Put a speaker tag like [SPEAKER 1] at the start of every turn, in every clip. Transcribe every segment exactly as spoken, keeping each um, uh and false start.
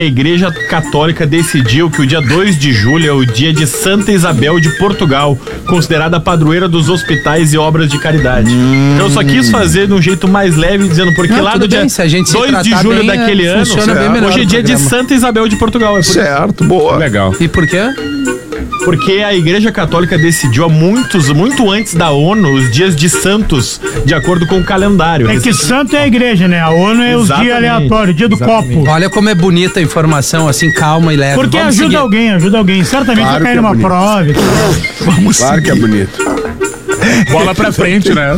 [SPEAKER 1] A Igreja Católica decidiu que o dia dois de julho é o dia de Santa Isabel de Portugal, considerada a padroeira dos hospitais e obras de caridade. Hum. Eu só quis fazer de um jeito mais leve, dizendo porque não, lá no dia dois de julho
[SPEAKER 2] bem,
[SPEAKER 1] daquele
[SPEAKER 2] é,
[SPEAKER 1] ano, hoje é dia de Santa Isabel de Portugal. É
[SPEAKER 3] certo, boa.
[SPEAKER 2] Legal. E por quê?
[SPEAKER 1] Porque a Igreja Católica decidiu há muitos, muito antes da ONU, os dias de santos, de acordo com o calendário.
[SPEAKER 4] É que santo é a igreja, né? A ONU é os dias aleatórios, dia do Exatamente. Copo.
[SPEAKER 2] Olha como é bonita a informação, assim, calma e leve.
[SPEAKER 4] Porque Vamos ajuda seguir. alguém, ajuda alguém. Certamente claro vai cair é numa bonito. prova.
[SPEAKER 3] Vamos claro seguir. que é bonito.
[SPEAKER 5] Bola pra frente, né?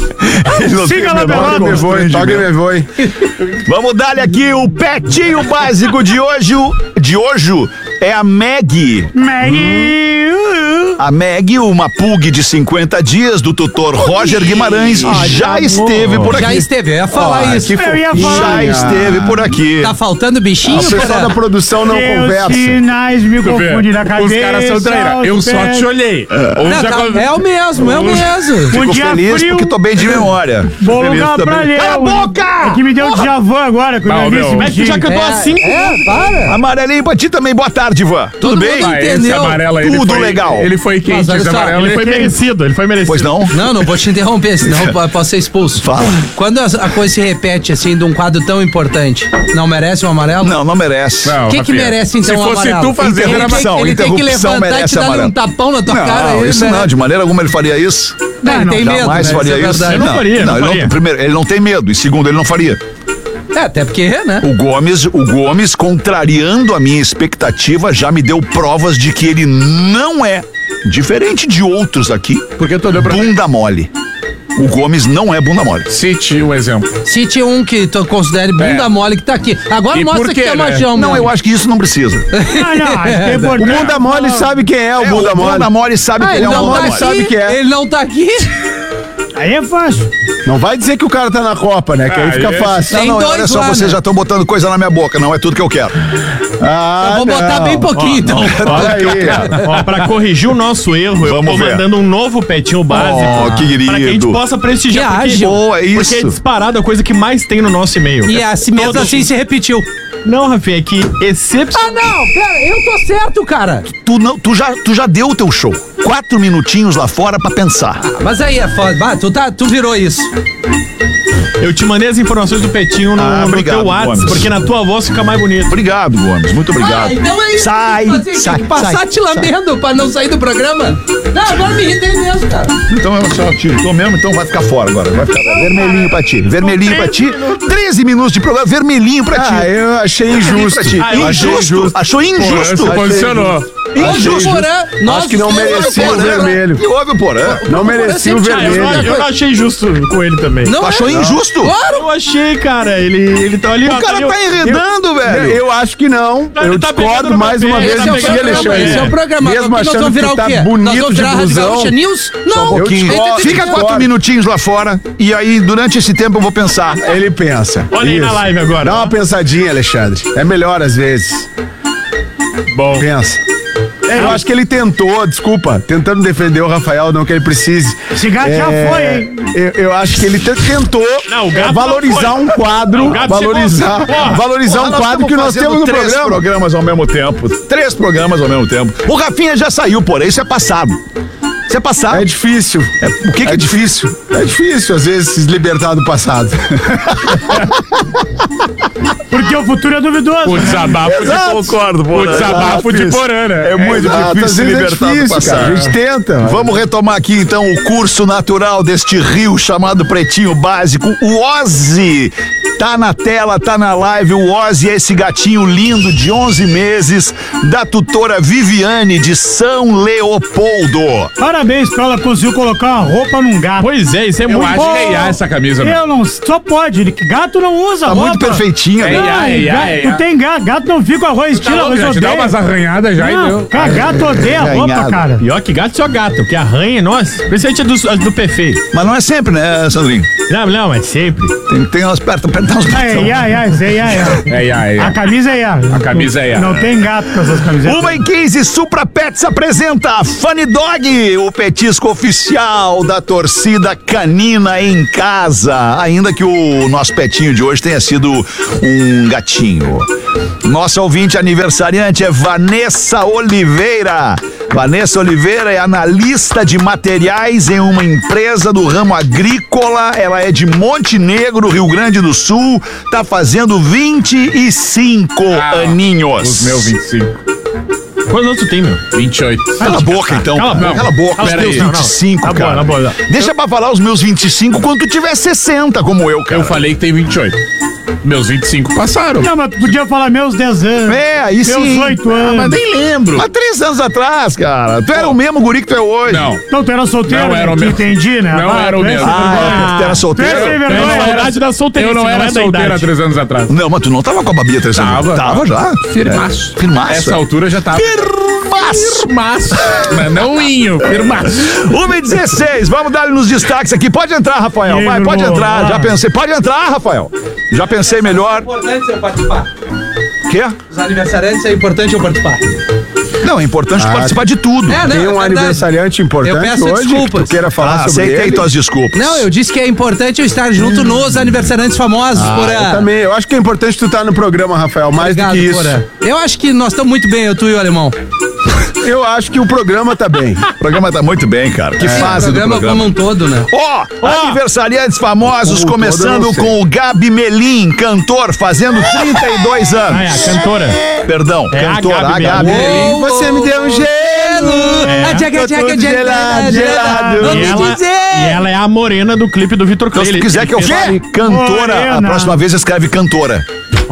[SPEAKER 4] Siga lá, Pelota.
[SPEAKER 3] Toque me voe. Vamos dar-lhe aqui o petinho básico de hoje. De hoje é a Maggie.
[SPEAKER 4] Maggie.
[SPEAKER 3] A Maggie, uma pug de cinquenta dias do tutor Roger Guimarães, ah, já esteve por aqui.
[SPEAKER 2] Já esteve, eu ia falar ah, isso.
[SPEAKER 4] Eu ia falar.
[SPEAKER 3] Já esteve por aqui.
[SPEAKER 2] Tá faltando bichinho?
[SPEAKER 3] O pessoal da produção não
[SPEAKER 4] Meus
[SPEAKER 3] conversa.
[SPEAKER 4] sinais me confundem na cabeça.
[SPEAKER 5] Os caras são traíra. Eu só te olhei.
[SPEAKER 2] É, não, tá, é o mesmo, é o mesmo.
[SPEAKER 3] Fico
[SPEAKER 4] um
[SPEAKER 3] feliz
[SPEAKER 4] frio.
[SPEAKER 3] porque tô bem de memória.
[SPEAKER 4] Vou lugar pra ler.
[SPEAKER 3] Cala a boca!
[SPEAKER 4] É que me deu um déjà vu agora, que eu vi esse
[SPEAKER 1] Mas tu já cantou
[SPEAKER 2] é,
[SPEAKER 1] assim?
[SPEAKER 2] É, para.
[SPEAKER 3] Amarelinho pra ti também, boa tarde, Ivan. Tudo
[SPEAKER 2] Todo
[SPEAKER 3] bem?
[SPEAKER 2] Mundo entendeu.
[SPEAKER 5] Amarelo,
[SPEAKER 3] Tudo
[SPEAKER 5] foi,
[SPEAKER 3] legal.
[SPEAKER 5] Ele foi quente, esse amarelo.
[SPEAKER 1] Ele foi merecido, ele foi merecido.
[SPEAKER 3] Pois não?
[SPEAKER 2] Não, não vou te interromper, senão eu posso ser expulso.
[SPEAKER 3] Fala.
[SPEAKER 2] Quando a, a coisa se repete assim, de um quadro tão importante, não merece um amarelo?
[SPEAKER 3] Não, não merece.
[SPEAKER 2] O que que merece então um amarelo?
[SPEAKER 5] Se fosse tu fazer,
[SPEAKER 3] interrupção,
[SPEAKER 2] ele tem que
[SPEAKER 3] interrupção
[SPEAKER 2] levantar
[SPEAKER 3] merece
[SPEAKER 2] e te dar
[SPEAKER 3] amarelo.
[SPEAKER 2] um tapão na tua
[SPEAKER 3] não,
[SPEAKER 2] cara.
[SPEAKER 3] Não, isso não, de maneira alguma ele faria isso.
[SPEAKER 2] Não, ele tem medo,
[SPEAKER 3] Jamais
[SPEAKER 2] né?
[SPEAKER 3] faria
[SPEAKER 2] isso. É
[SPEAKER 3] isso.
[SPEAKER 2] verdade.
[SPEAKER 1] Ele não faria, não
[SPEAKER 3] ele
[SPEAKER 1] faria.
[SPEAKER 3] Não, primeiro, ele não tem medo. E segundo, ele não faria.
[SPEAKER 2] É, até porque, né?
[SPEAKER 3] O Gomes, o Gomes, contrariando a minha expectativa, já me deu provas de que ele não é, diferente de outros aqui,
[SPEAKER 5] porque tu olhou pra
[SPEAKER 3] bunda mole. O Gomes não é bunda mole.
[SPEAKER 5] Cite um exemplo.
[SPEAKER 2] Cite um que tu considere bunda é. mole que tá aqui. Agora
[SPEAKER 5] e
[SPEAKER 2] mostra
[SPEAKER 5] quê,
[SPEAKER 2] que é
[SPEAKER 5] né?
[SPEAKER 2] machão.
[SPEAKER 3] Não, eu acho que isso não precisa.
[SPEAKER 4] Ah, não, acho que é
[SPEAKER 3] o bunda mole sabe quem é o é, bunda o mole. O bunda mole sabe
[SPEAKER 2] ah,
[SPEAKER 3] quem
[SPEAKER 2] ele
[SPEAKER 3] é o
[SPEAKER 2] não
[SPEAKER 3] bunda
[SPEAKER 2] tá
[SPEAKER 3] mole.
[SPEAKER 2] aqui,
[SPEAKER 3] Sabe que é.
[SPEAKER 2] Ele não tá aqui.
[SPEAKER 4] Aí é fácil.
[SPEAKER 6] Não vai dizer que o cara tá na Copa, né? Que
[SPEAKER 5] ah,
[SPEAKER 6] aí fica
[SPEAKER 5] é.
[SPEAKER 6] fácil.
[SPEAKER 2] Tem
[SPEAKER 3] não, não,
[SPEAKER 2] dois
[SPEAKER 3] olha só,
[SPEAKER 2] lá,
[SPEAKER 3] vocês
[SPEAKER 2] né?
[SPEAKER 3] já estão botando coisa na minha boca, não é tudo que eu quero.
[SPEAKER 6] Ah,
[SPEAKER 2] eu vou
[SPEAKER 6] não.
[SPEAKER 2] botar bem pouquinho, então.
[SPEAKER 6] Olha aí.
[SPEAKER 1] Ó, pra corrigir o nosso erro, eu
[SPEAKER 3] Vamos
[SPEAKER 1] tô
[SPEAKER 3] ver.
[SPEAKER 1] mandando um novo petinho básico.
[SPEAKER 3] Oh, que querido.
[SPEAKER 1] Pra que a gente possa prestigiar.
[SPEAKER 2] Que
[SPEAKER 1] porque,
[SPEAKER 2] ágil.
[SPEAKER 3] Boa, é
[SPEAKER 1] porque é
[SPEAKER 3] isso.
[SPEAKER 1] disparado a coisa que mais tem no nosso e-mail.
[SPEAKER 2] E assim mesmo assim se repetiu.
[SPEAKER 1] Não, Rafinha, é que excepcionalmente.
[SPEAKER 2] Ah, não, pera, eu tô certo, cara.
[SPEAKER 3] Tu, não, tu, já, tu já deu o teu show. Quatro minutinhos lá fora pra pensar.
[SPEAKER 2] Mas aí é foda. Bah, tu, tá, tu virou isso.
[SPEAKER 1] Eu te mandei as informações do Petinho no,
[SPEAKER 3] Ah,
[SPEAKER 1] no
[SPEAKER 3] obrigado,
[SPEAKER 1] teu WhatsApp,
[SPEAKER 3] Gomes.
[SPEAKER 1] porque na tua voz fica mais bonito.
[SPEAKER 3] Obrigado, Gomes. Muito obrigado.
[SPEAKER 2] Ah, então é isso.
[SPEAKER 3] Sai,
[SPEAKER 2] Tem que fazer,
[SPEAKER 3] sai,
[SPEAKER 2] tem que passar
[SPEAKER 3] sai,
[SPEAKER 2] te lambendo pra não sair do programa. Não, agora me irritei mesmo, cara.
[SPEAKER 3] Então eu só te tô mesmo, então vai ficar fora agora. Vai ficar vermelhinho pra ti. Vermelhinho pra ti. treze minutos de programa, vermelhinho pra ti.
[SPEAKER 6] Ah, eu achei injusto.
[SPEAKER 3] Ah,
[SPEAKER 6] eu achei
[SPEAKER 3] injusto? Achou injusto?
[SPEAKER 5] Se posicionou.
[SPEAKER 3] Injusto.
[SPEAKER 2] Porã, nós
[SPEAKER 6] Acho que não merecia o vermelho.
[SPEAKER 3] E houve o Porã?
[SPEAKER 6] Não merecia o
[SPEAKER 1] Ah, eu, não,
[SPEAKER 6] vermelho.
[SPEAKER 1] eu não achei justo com ele também.
[SPEAKER 2] Não
[SPEAKER 3] Tu
[SPEAKER 2] é?
[SPEAKER 3] achou injusto?
[SPEAKER 2] Claro.
[SPEAKER 1] Eu achei, cara. Ele, ele tá ali.
[SPEAKER 3] O cara tá enredando, velho.
[SPEAKER 6] Eu acho que não.
[SPEAKER 1] Ele
[SPEAKER 6] Eu
[SPEAKER 1] tá
[SPEAKER 6] discordo
[SPEAKER 1] pegando
[SPEAKER 6] mais
[SPEAKER 1] no
[SPEAKER 6] uma
[SPEAKER 1] pé,
[SPEAKER 6] vez
[SPEAKER 1] tá
[SPEAKER 6] de
[SPEAKER 1] pegando
[SPEAKER 6] ti,
[SPEAKER 1] no
[SPEAKER 6] Alexandre.
[SPEAKER 1] pé.
[SPEAKER 2] Esse é o programa.
[SPEAKER 6] Mesmo
[SPEAKER 2] Agora nós
[SPEAKER 6] achando
[SPEAKER 2] vamos
[SPEAKER 6] que
[SPEAKER 2] virar
[SPEAKER 6] tu
[SPEAKER 2] o
[SPEAKER 6] tá
[SPEAKER 2] quê? Nós
[SPEAKER 6] bonito
[SPEAKER 2] vamos
[SPEAKER 6] de
[SPEAKER 2] virar a Rádio
[SPEAKER 6] blusão.
[SPEAKER 2] Gaúcha News? Não.
[SPEAKER 3] Um pouquinho.
[SPEAKER 2] Entre-
[SPEAKER 3] Fica quatro minutinhos lá fora e aí durante esse tempo eu vou pensar.
[SPEAKER 6] Ele pensa.
[SPEAKER 1] Olha aí
[SPEAKER 6] Isso.
[SPEAKER 1] na live agora.
[SPEAKER 6] Dá uma pensadinha, Alexandre. É melhor às vezes.
[SPEAKER 1] Bom.
[SPEAKER 6] Pensa. Eu acho que ele tentou, desculpa, tentando defender o Rafael, não que ele precise.
[SPEAKER 4] Esse gato já foi, hein?
[SPEAKER 6] Eu, eu acho que ele te- tentou
[SPEAKER 1] Não, o gato
[SPEAKER 6] é, valorizar
[SPEAKER 1] não foi.
[SPEAKER 6] um quadro,
[SPEAKER 1] O gato
[SPEAKER 6] valorizar,
[SPEAKER 1] chegou- Porra,
[SPEAKER 6] valorizar
[SPEAKER 3] Porra,
[SPEAKER 6] um quadro que nós
[SPEAKER 3] fazendo
[SPEAKER 6] temos no
[SPEAKER 3] três
[SPEAKER 6] programa.
[SPEAKER 3] programas ao mesmo tempo. Três programas ao mesmo tempo. O Rafinha já saiu, porém, isso é passado. Isso é passado.
[SPEAKER 6] É difícil.
[SPEAKER 3] É, o que, que é,
[SPEAKER 6] É
[SPEAKER 3] difícil?
[SPEAKER 6] É difícil, às vezes, se libertar do passado.
[SPEAKER 4] Porque o futuro é duvidoso.
[SPEAKER 5] O desabafo
[SPEAKER 6] Exato.
[SPEAKER 5] de concordo, pô. O desabafo
[SPEAKER 6] Exato,
[SPEAKER 5] de
[SPEAKER 6] isso.
[SPEAKER 5] Porã, né?
[SPEAKER 3] É muito
[SPEAKER 6] Exato,
[SPEAKER 3] difícil
[SPEAKER 6] às
[SPEAKER 3] se
[SPEAKER 6] vezes é
[SPEAKER 3] libertar do
[SPEAKER 6] difícil,
[SPEAKER 3] passado.
[SPEAKER 6] cara. A gente tenta. mas-
[SPEAKER 3] Vamos retomar aqui então o curso natural deste rio chamado Pretinho Básico. O Ozzy tá na tela, tá na live. O Ozzy é esse gatinho lindo de onze meses da tutora Viviane de São Leopoldo.
[SPEAKER 4] Parabéns pra ela conseguiu colocar uma roupa num gato.
[SPEAKER 1] Pois é, isso é
[SPEAKER 5] Eu
[SPEAKER 1] muito
[SPEAKER 5] acho
[SPEAKER 1] bom.
[SPEAKER 5] que é I A essa camisa, né?
[SPEAKER 4] Eu não, só pode, ele- gato não usa
[SPEAKER 3] Tá
[SPEAKER 4] roupa.
[SPEAKER 3] muito perfeitinha,
[SPEAKER 5] É,
[SPEAKER 3] né?
[SPEAKER 5] é,
[SPEAKER 4] Não,
[SPEAKER 5] é,
[SPEAKER 4] gato-
[SPEAKER 5] é, é.
[SPEAKER 4] Tu tem gato, gato não fica com arroz,
[SPEAKER 5] Tá
[SPEAKER 4] tira
[SPEAKER 5] louco,
[SPEAKER 4] arroz,
[SPEAKER 5] já te dá
[SPEAKER 4] odeia.
[SPEAKER 5] umas arranhadas já e
[SPEAKER 4] Não,
[SPEAKER 5] deu.
[SPEAKER 4] cara, gato odeia a roupa,
[SPEAKER 3] Arranhado.
[SPEAKER 4] cara.
[SPEAKER 1] Pior que gato só gato, porque arranha, nossa. Principalmente a do, a do P F.
[SPEAKER 3] Mas não é sempre, né, Sandrinho?
[SPEAKER 1] Não, não, mas sempre.
[SPEAKER 3] Tem, tem umas pernas, apertar uns
[SPEAKER 4] Ai, ai, ai, sei, ai, ai.
[SPEAKER 5] É I A, é I
[SPEAKER 4] A
[SPEAKER 5] A.
[SPEAKER 4] camisa é I A.
[SPEAKER 5] A camisa é I A.
[SPEAKER 4] Não tem gato com essas camisetas.
[SPEAKER 3] Uma em quinze, Supra Pets apresenta Funny Dog, o petisco oficial da torcida canina em casa. Ainda que o nosso petinho de hoje tenha sido um gatinho. Nossa ouvinte aniversariante é Vanessa Oliveira. Vanessa Oliveira é analista de materiais em uma empresa do ramo agrícola. Ela é de Montenegro, Rio Grande do Sul. Tá fazendo vinte e cinco ah, aninhos.
[SPEAKER 5] Os meus vinte e cinco.
[SPEAKER 1] Quantos anos tu tem, meu?
[SPEAKER 5] vinte e oito.
[SPEAKER 3] Cala a boca, então.
[SPEAKER 1] Cala a boca.
[SPEAKER 3] Cala a boca. Os teus vinte e cinco,
[SPEAKER 1] não, não.
[SPEAKER 3] cara.
[SPEAKER 1] Tá bom, tá bom.
[SPEAKER 3] Deixa pra falar os meus vinte e cinco quando tu tiver sessenta, como eu, cara.
[SPEAKER 5] Eu falei que tem vinte e oito. Meus vinte e cinco passaram.
[SPEAKER 4] Não, mas tu podia falar meus dez anos.
[SPEAKER 3] É, aí sim.
[SPEAKER 4] Meus oito anos.
[SPEAKER 5] Ah, mas nem lembro.
[SPEAKER 3] Há três anos atrás, cara. Tu era o mesmo guri que tu é hoje.
[SPEAKER 5] Não.
[SPEAKER 4] Então tu era solteiro?
[SPEAKER 5] Não era o
[SPEAKER 4] né?
[SPEAKER 5] mesmo.
[SPEAKER 4] Entendi, né?
[SPEAKER 5] Não era o mesmo.
[SPEAKER 3] Ah, tu era solteiro?
[SPEAKER 4] Tu é sem
[SPEAKER 1] É
[SPEAKER 4] vergonha.
[SPEAKER 1] na idade da solteirice,
[SPEAKER 5] Eu não era
[SPEAKER 1] é da
[SPEAKER 5] solteiro há
[SPEAKER 1] idade.
[SPEAKER 5] três anos atrás.
[SPEAKER 3] Não, mas tu não tava com a Babi há três anos.
[SPEAKER 5] Tava.
[SPEAKER 3] Tava já.
[SPEAKER 5] Firmaço.
[SPEAKER 3] É. Firmaço.
[SPEAKER 5] Essa altura já tava.
[SPEAKER 3] Firmaço.
[SPEAKER 5] Firmaço. Mas não inho, firmaço.
[SPEAKER 3] uma e dezesseis, vamos dar nos destaques aqui. Pode entrar, Rafael.
[SPEAKER 4] Ih,
[SPEAKER 3] Vai,
[SPEAKER 4] meu
[SPEAKER 3] pode
[SPEAKER 4] irmão,
[SPEAKER 3] entrar.
[SPEAKER 4] vai.
[SPEAKER 3] Já pensei. Pode entrar, Rafael. Já pensei melhor.
[SPEAKER 2] É importante eu participar.
[SPEAKER 3] Quê?
[SPEAKER 2] Os aniversariantes é importante eu participar.
[SPEAKER 3] Não, é importante participar de tudo.
[SPEAKER 2] É,
[SPEAKER 6] Tem
[SPEAKER 2] não,
[SPEAKER 6] um
[SPEAKER 2] é verdade.
[SPEAKER 6] aniversariante
[SPEAKER 2] Eu
[SPEAKER 6] importante
[SPEAKER 2] peço
[SPEAKER 6] hoje
[SPEAKER 2] desculpas.
[SPEAKER 6] que tu queira falar
[SPEAKER 3] Ah,
[SPEAKER 6] sobre
[SPEAKER 3] aceitei
[SPEAKER 6] ele.
[SPEAKER 3] tuas desculpas.
[SPEAKER 2] Não, eu disse que é importante eu estar junto nos aniversariantes famosos,
[SPEAKER 6] Ah,
[SPEAKER 2] Porã.
[SPEAKER 6] eu também. Eu acho que é importante tu estar no programa, Rafael, mais
[SPEAKER 2] Obrigado,
[SPEAKER 6] do que isso.
[SPEAKER 2] Porã. Eu acho que nós estamos muito bem, eu, tu e o Alemão.
[SPEAKER 6] Eu acho que o programa tá bem.
[SPEAKER 3] O programa tá muito bem, cara. Que fase
[SPEAKER 2] o
[SPEAKER 3] do
[SPEAKER 2] programa
[SPEAKER 3] programa.
[SPEAKER 2] como um todo, né?
[SPEAKER 3] Ó, aniversariantes famosos,
[SPEAKER 6] Como um todo, eu
[SPEAKER 3] começando
[SPEAKER 6] não sei.
[SPEAKER 3] com o Gabi Melim, cantor, fazendo trinta e dois anos.
[SPEAKER 1] Ah, é, a cantora.
[SPEAKER 3] Perdão,
[SPEAKER 1] É a
[SPEAKER 3] cantora, a
[SPEAKER 1] Gabi
[SPEAKER 3] Gabi
[SPEAKER 1] Melim.
[SPEAKER 3] Melim.
[SPEAKER 6] Você me deu um gelo.
[SPEAKER 1] É.
[SPEAKER 2] A tchaca,
[SPEAKER 6] Tô
[SPEAKER 2] tchaca,
[SPEAKER 6] todo
[SPEAKER 2] tchaca,
[SPEAKER 6] gelado,
[SPEAKER 2] gelado.
[SPEAKER 6] gelado.
[SPEAKER 1] E
[SPEAKER 2] Vamos
[SPEAKER 1] ela,
[SPEAKER 2] dizer.
[SPEAKER 1] e ela é a morena do clipe do Vitor
[SPEAKER 3] Então,
[SPEAKER 1] Clay.
[SPEAKER 3] se tu
[SPEAKER 1] Ele-
[SPEAKER 3] quiser
[SPEAKER 1] ele
[SPEAKER 3] que eu
[SPEAKER 1] fez-
[SPEAKER 3] fale cantora, a
[SPEAKER 4] Morena.
[SPEAKER 3] próxima vez escreve cantora.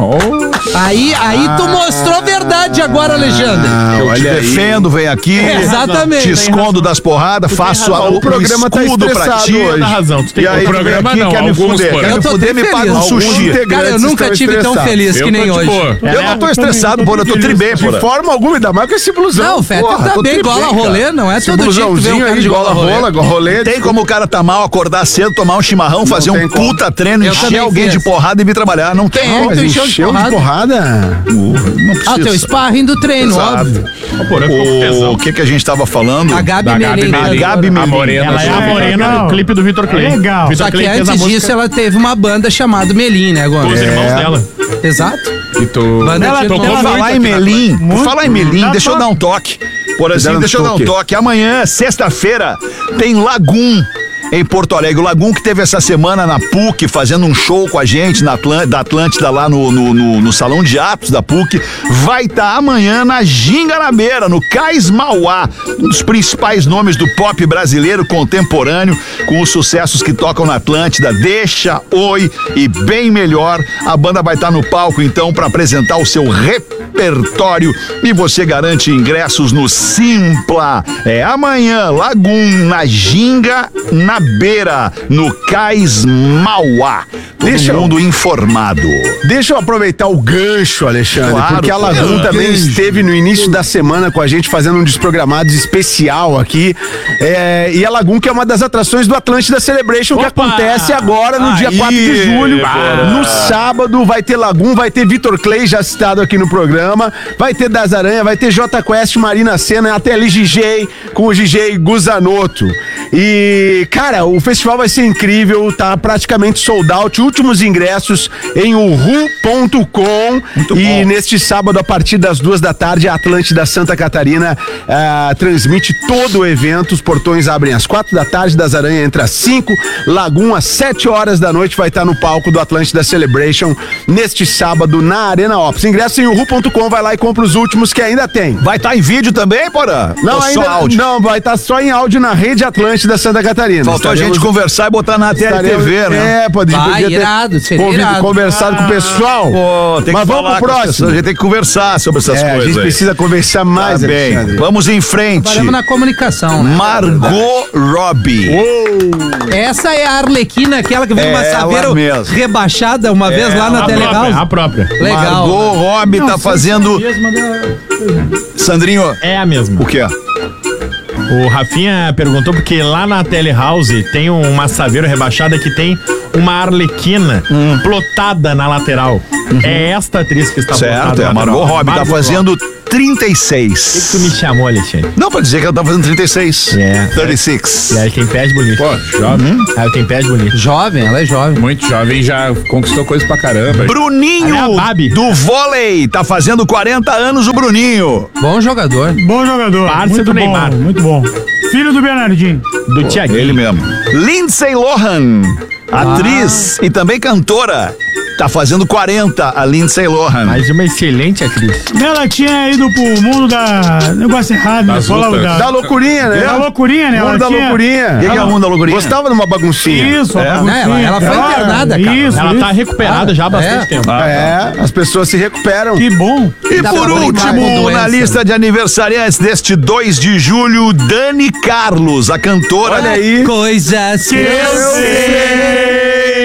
[SPEAKER 2] Aí, aí tu mostrou a verdade agora, Alexandre.
[SPEAKER 6] Ah,
[SPEAKER 3] Eu te
[SPEAKER 6] olha aí.
[SPEAKER 3] defendo, vem aqui.
[SPEAKER 2] Exatamente.
[SPEAKER 3] Te escondo das porradas, faço a-
[SPEAKER 6] O
[SPEAKER 3] o
[SPEAKER 6] programa tá
[SPEAKER 3] escudo pra
[SPEAKER 6] estressado
[SPEAKER 3] ti.
[SPEAKER 6] hoje.
[SPEAKER 1] Tá razão, tu tem
[SPEAKER 3] E aí,
[SPEAKER 1] o
[SPEAKER 3] tu vem
[SPEAKER 5] programa
[SPEAKER 3] aqui,
[SPEAKER 5] não,
[SPEAKER 3] quer me
[SPEAKER 5] alguns
[SPEAKER 3] fuder,
[SPEAKER 5] foram.
[SPEAKER 3] quer
[SPEAKER 2] Eu
[SPEAKER 3] me
[SPEAKER 2] tô
[SPEAKER 3] fuder, me
[SPEAKER 2] feliz.
[SPEAKER 3] paga um
[SPEAKER 2] Alguns
[SPEAKER 3] sushi.
[SPEAKER 6] integrantes
[SPEAKER 2] Cara, eu nunca
[SPEAKER 6] estão
[SPEAKER 2] tive tão
[SPEAKER 6] estressados.
[SPEAKER 2] feliz
[SPEAKER 5] Eu
[SPEAKER 2] que
[SPEAKER 5] tô
[SPEAKER 2] nem
[SPEAKER 5] de
[SPEAKER 2] hoje.
[SPEAKER 5] boa.
[SPEAKER 3] Eu
[SPEAKER 1] Ela
[SPEAKER 3] não tô
[SPEAKER 1] é-
[SPEAKER 3] estressado, porra, eu tô tri bem,
[SPEAKER 6] De
[SPEAKER 3] porra.
[SPEAKER 6] forma alguma, ainda mais com esse blusão.
[SPEAKER 2] Não, o Fetter
[SPEAKER 3] Porra,
[SPEAKER 2] tá
[SPEAKER 3] tô
[SPEAKER 2] bem
[SPEAKER 3] tri
[SPEAKER 2] gola
[SPEAKER 3] bem,
[SPEAKER 2] rolê,
[SPEAKER 3] cara.
[SPEAKER 2] não é
[SPEAKER 6] Esse
[SPEAKER 2] todo dia que tu vê um
[SPEAKER 6] blusãozinho
[SPEAKER 2] cara
[SPEAKER 6] aí,
[SPEAKER 2] de gola
[SPEAKER 6] gola
[SPEAKER 2] rolê.
[SPEAKER 6] rola, rolê.
[SPEAKER 3] Tem como o cara tá mal, acordar cedo, tomar um chimarrão, fazer um
[SPEAKER 6] tem como.
[SPEAKER 3] puta treino,
[SPEAKER 2] Eu
[SPEAKER 3] encher
[SPEAKER 2] também
[SPEAKER 3] alguém
[SPEAKER 2] fiz.
[SPEAKER 3] de porrada e vir trabalhar. Não tem.
[SPEAKER 2] Quem é que
[SPEAKER 6] Mas
[SPEAKER 2] tu encheu de
[SPEAKER 6] encheu de
[SPEAKER 2] porrada?
[SPEAKER 6] porrada?
[SPEAKER 3] Não
[SPEAKER 2] Ah, o teu
[SPEAKER 3] precisa.
[SPEAKER 2] sparring do treino,
[SPEAKER 3] Exato.
[SPEAKER 2] óbvio.
[SPEAKER 1] Ó, porra, ficou com tesão.
[SPEAKER 3] O que que a gente tava falando?
[SPEAKER 2] A Gabi
[SPEAKER 5] Da Gabi
[SPEAKER 2] Melim.
[SPEAKER 5] Melim.
[SPEAKER 3] A Gabi
[SPEAKER 5] A
[SPEAKER 3] Melim.
[SPEAKER 5] morena.
[SPEAKER 1] Ela é a
[SPEAKER 4] É
[SPEAKER 1] morena
[SPEAKER 4] legal.
[SPEAKER 1] do clipe do Vitor Clay.
[SPEAKER 4] É legal.
[SPEAKER 1] Vitor
[SPEAKER 2] Só que
[SPEAKER 1] Clay fez a
[SPEAKER 2] antes
[SPEAKER 1] música
[SPEAKER 2] disso ela teve uma banda chamada Melim, né,
[SPEAKER 1] com os
[SPEAKER 2] Gomes?
[SPEAKER 1] irmãos
[SPEAKER 6] É.
[SPEAKER 1] dela.
[SPEAKER 2] Exato.
[SPEAKER 5] E tu...
[SPEAKER 2] Banda
[SPEAKER 4] Ela
[SPEAKER 2] de
[SPEAKER 4] tocou
[SPEAKER 2] nome.
[SPEAKER 3] Por
[SPEAKER 4] muito
[SPEAKER 3] falar em
[SPEAKER 5] aqui na
[SPEAKER 3] Melim, por
[SPEAKER 4] Muito.
[SPEAKER 3] falar em Melim,
[SPEAKER 4] Dá
[SPEAKER 3] deixa eu
[SPEAKER 4] toque.
[SPEAKER 3] dar um toque. Por
[SPEAKER 6] Dá
[SPEAKER 3] exemplo,
[SPEAKER 6] um
[SPEAKER 3] deixa eu dar um
[SPEAKER 6] toque.
[SPEAKER 3] toque. Amanhã, sexta-feira, tem Lagum em Porto Alegre. O Lagum que teve essa semana na P U C, fazendo um show com a gente na Atlân- da Atlântida lá no, no, no- no Salão de Atos da P U C, vai estar amanhã na Ginga na Beira, no Cais Mauá, um dos principais nomes do pop brasileiro contemporâneo, com os sucessos que tocam na Atlântida, Deixa, Oi e Bem Melhor. A banda vai estar no palco então para apresentar o seu repertório e você garante ingressos no Simpla. É amanhã, Lagum, na Ginga na Beira, no Cais Mauá. Todo
[SPEAKER 6] Deixa eu-
[SPEAKER 3] mundo informado.
[SPEAKER 6] Deixa eu aproveitar o gancho, Alexandre,
[SPEAKER 3] Claro,
[SPEAKER 6] porque a
[SPEAKER 3] pô.
[SPEAKER 6] Lagum
[SPEAKER 3] É,
[SPEAKER 6] também
[SPEAKER 3] gancho.
[SPEAKER 6] esteve no início da semana com a gente fazendo um Desprogramados especial aqui. É, e a Lagum, que é uma das atrações do Atlântida Celebration, que
[SPEAKER 1] Opa!
[SPEAKER 6] acontece agora no dia
[SPEAKER 3] Aí,
[SPEAKER 6] quatro de julho.
[SPEAKER 3] bora.
[SPEAKER 6] No sábado vai ter Lagum, vai ter Vitor Clay, já citado aqui no programa, vai ter Das Aranha, vai ter J Quest, Marina Sena, até L G G com o G G Guzanoto. E, cara, o festival vai ser incrível, tá praticamente sold out, últimos ingressos em uhu ponto com.
[SPEAKER 3] Muito
[SPEAKER 6] E
[SPEAKER 3] bom.
[SPEAKER 6] neste sábado, a partir das duas da tarde, a Atlântida Santa Catarina ah, transmite todo o evento. Os portões abrem às quatro da tarde, Das Aranha entra às cinco, Lagum às sete horas da noite vai estar no palco do Atlântida Celebration neste sábado na Arena Ops. Ingresso em uhu ponto com, vai lá e compra os últimos que ainda tem.
[SPEAKER 3] Vai estar em vídeo também, Porã?
[SPEAKER 6] Não,
[SPEAKER 3] Ou
[SPEAKER 6] ainda
[SPEAKER 3] só áudio?
[SPEAKER 6] não, vai estar só em áudio na Rede Atlântida Santa Catarina.
[SPEAKER 3] Faltou a gente
[SPEAKER 6] Estaremos-
[SPEAKER 3] conversar e botar na T L T V,
[SPEAKER 6] estaremos-
[SPEAKER 3] né?
[SPEAKER 6] É, pode,
[SPEAKER 2] Vai,
[SPEAKER 6] podia ter
[SPEAKER 2] irado, seria
[SPEAKER 6] convid-
[SPEAKER 2] irado.
[SPEAKER 6] conversado com o pessoal.
[SPEAKER 3] Pô, tem
[SPEAKER 6] Mas
[SPEAKER 3] que
[SPEAKER 6] vamos
[SPEAKER 3] falar
[SPEAKER 6] pro
[SPEAKER 3] com as
[SPEAKER 6] próximo.
[SPEAKER 3] pessoas, a gente tem que conversar sobre essas
[SPEAKER 6] É, a
[SPEAKER 3] coisas
[SPEAKER 6] gente
[SPEAKER 3] aí.
[SPEAKER 6] precisa conversar mais,
[SPEAKER 3] Tá bem,
[SPEAKER 6] Alexandre.
[SPEAKER 3] vamos em frente.
[SPEAKER 2] Trabalhamos na comunicação, né?
[SPEAKER 3] Margot Robbie.
[SPEAKER 2] Essa é a Arlequina, aquela que veio
[SPEAKER 3] É
[SPEAKER 2] uma
[SPEAKER 3] ela
[SPEAKER 2] saveiro
[SPEAKER 3] mesmo.
[SPEAKER 2] rebaixada uma vez lá na
[SPEAKER 1] A própria,
[SPEAKER 2] Telehouse.
[SPEAKER 1] a própria.
[SPEAKER 2] Legal.
[SPEAKER 3] Margot Robbie tá fazendo... Sandrinho,
[SPEAKER 1] É a mesma.
[SPEAKER 3] o quê?
[SPEAKER 1] O Rafinha perguntou porque lá na Telehouse tem uma saveiro rebaixada que tem uma arlequina plotada na lateral. É esta atriz que está plotada
[SPEAKER 3] Certo, é
[SPEAKER 1] na
[SPEAKER 3] a Margot
[SPEAKER 1] lateral.
[SPEAKER 3] Robbie, tá
[SPEAKER 1] Margot
[SPEAKER 3] fazendo trinta e
[SPEAKER 1] O que
[SPEAKER 3] seis.
[SPEAKER 1] tu me chamou, Alexandre?
[SPEAKER 3] Não, pra dizer que ela tá fazendo trinta e seis.
[SPEAKER 1] É.
[SPEAKER 3] trinta e seis.
[SPEAKER 1] E aí tem pé de bonito.
[SPEAKER 5] Pô, jovem.
[SPEAKER 1] Aí tem pé de bonito.
[SPEAKER 2] Jovem, ela é jovem.
[SPEAKER 5] Muito jovem, já conquistou coisa pra caramba.
[SPEAKER 3] Bruninho
[SPEAKER 1] É a Babi.
[SPEAKER 3] do vôlei. Tá fazendo quarenta anos o Bruninho.
[SPEAKER 2] Bom jogador.
[SPEAKER 4] Bom jogador.
[SPEAKER 1] Parça
[SPEAKER 4] muito
[SPEAKER 1] do
[SPEAKER 4] bom,
[SPEAKER 1] Neymar.
[SPEAKER 4] Muito bom. Filho do Bernardinho.
[SPEAKER 1] Do Thiaguinho.
[SPEAKER 3] Ele mesmo. Lindsay Lohan, atriz e também cantora. Tá fazendo quarenta, a Lindsay Lohan.
[SPEAKER 1] Mas uma excelente atriz.
[SPEAKER 4] Ela tinha ido pro mundo da... Negócio errado, né?
[SPEAKER 5] Das
[SPEAKER 4] Fala
[SPEAKER 5] lutas.
[SPEAKER 4] da...
[SPEAKER 6] Da loucurinha, né?
[SPEAKER 4] Da loucurinha, né?
[SPEAKER 6] Mundo
[SPEAKER 4] Ela
[SPEAKER 6] da
[SPEAKER 4] tinha...
[SPEAKER 6] loucurinha.
[SPEAKER 3] O que, que é o mundo da loucurinha?
[SPEAKER 6] Gostava de uma baguncinha.
[SPEAKER 4] Isso,
[SPEAKER 3] É.
[SPEAKER 4] a baguncinha.
[SPEAKER 2] Ela- ela foi internada, cara.
[SPEAKER 4] Isso,
[SPEAKER 1] Ela
[SPEAKER 4] isso.
[SPEAKER 1] tá recuperada já há bastante
[SPEAKER 2] é.
[SPEAKER 1] tempo.
[SPEAKER 6] É, as pessoas se recuperam.
[SPEAKER 4] Que bom.
[SPEAKER 3] E
[SPEAKER 2] Dá
[SPEAKER 3] por
[SPEAKER 2] pra brincar com
[SPEAKER 3] último,
[SPEAKER 2] doença.
[SPEAKER 3] na lista de aniversariantes deste dois de julho, Dani Carlos, a cantora.
[SPEAKER 6] Olha aí.
[SPEAKER 2] Coisas que eu sei.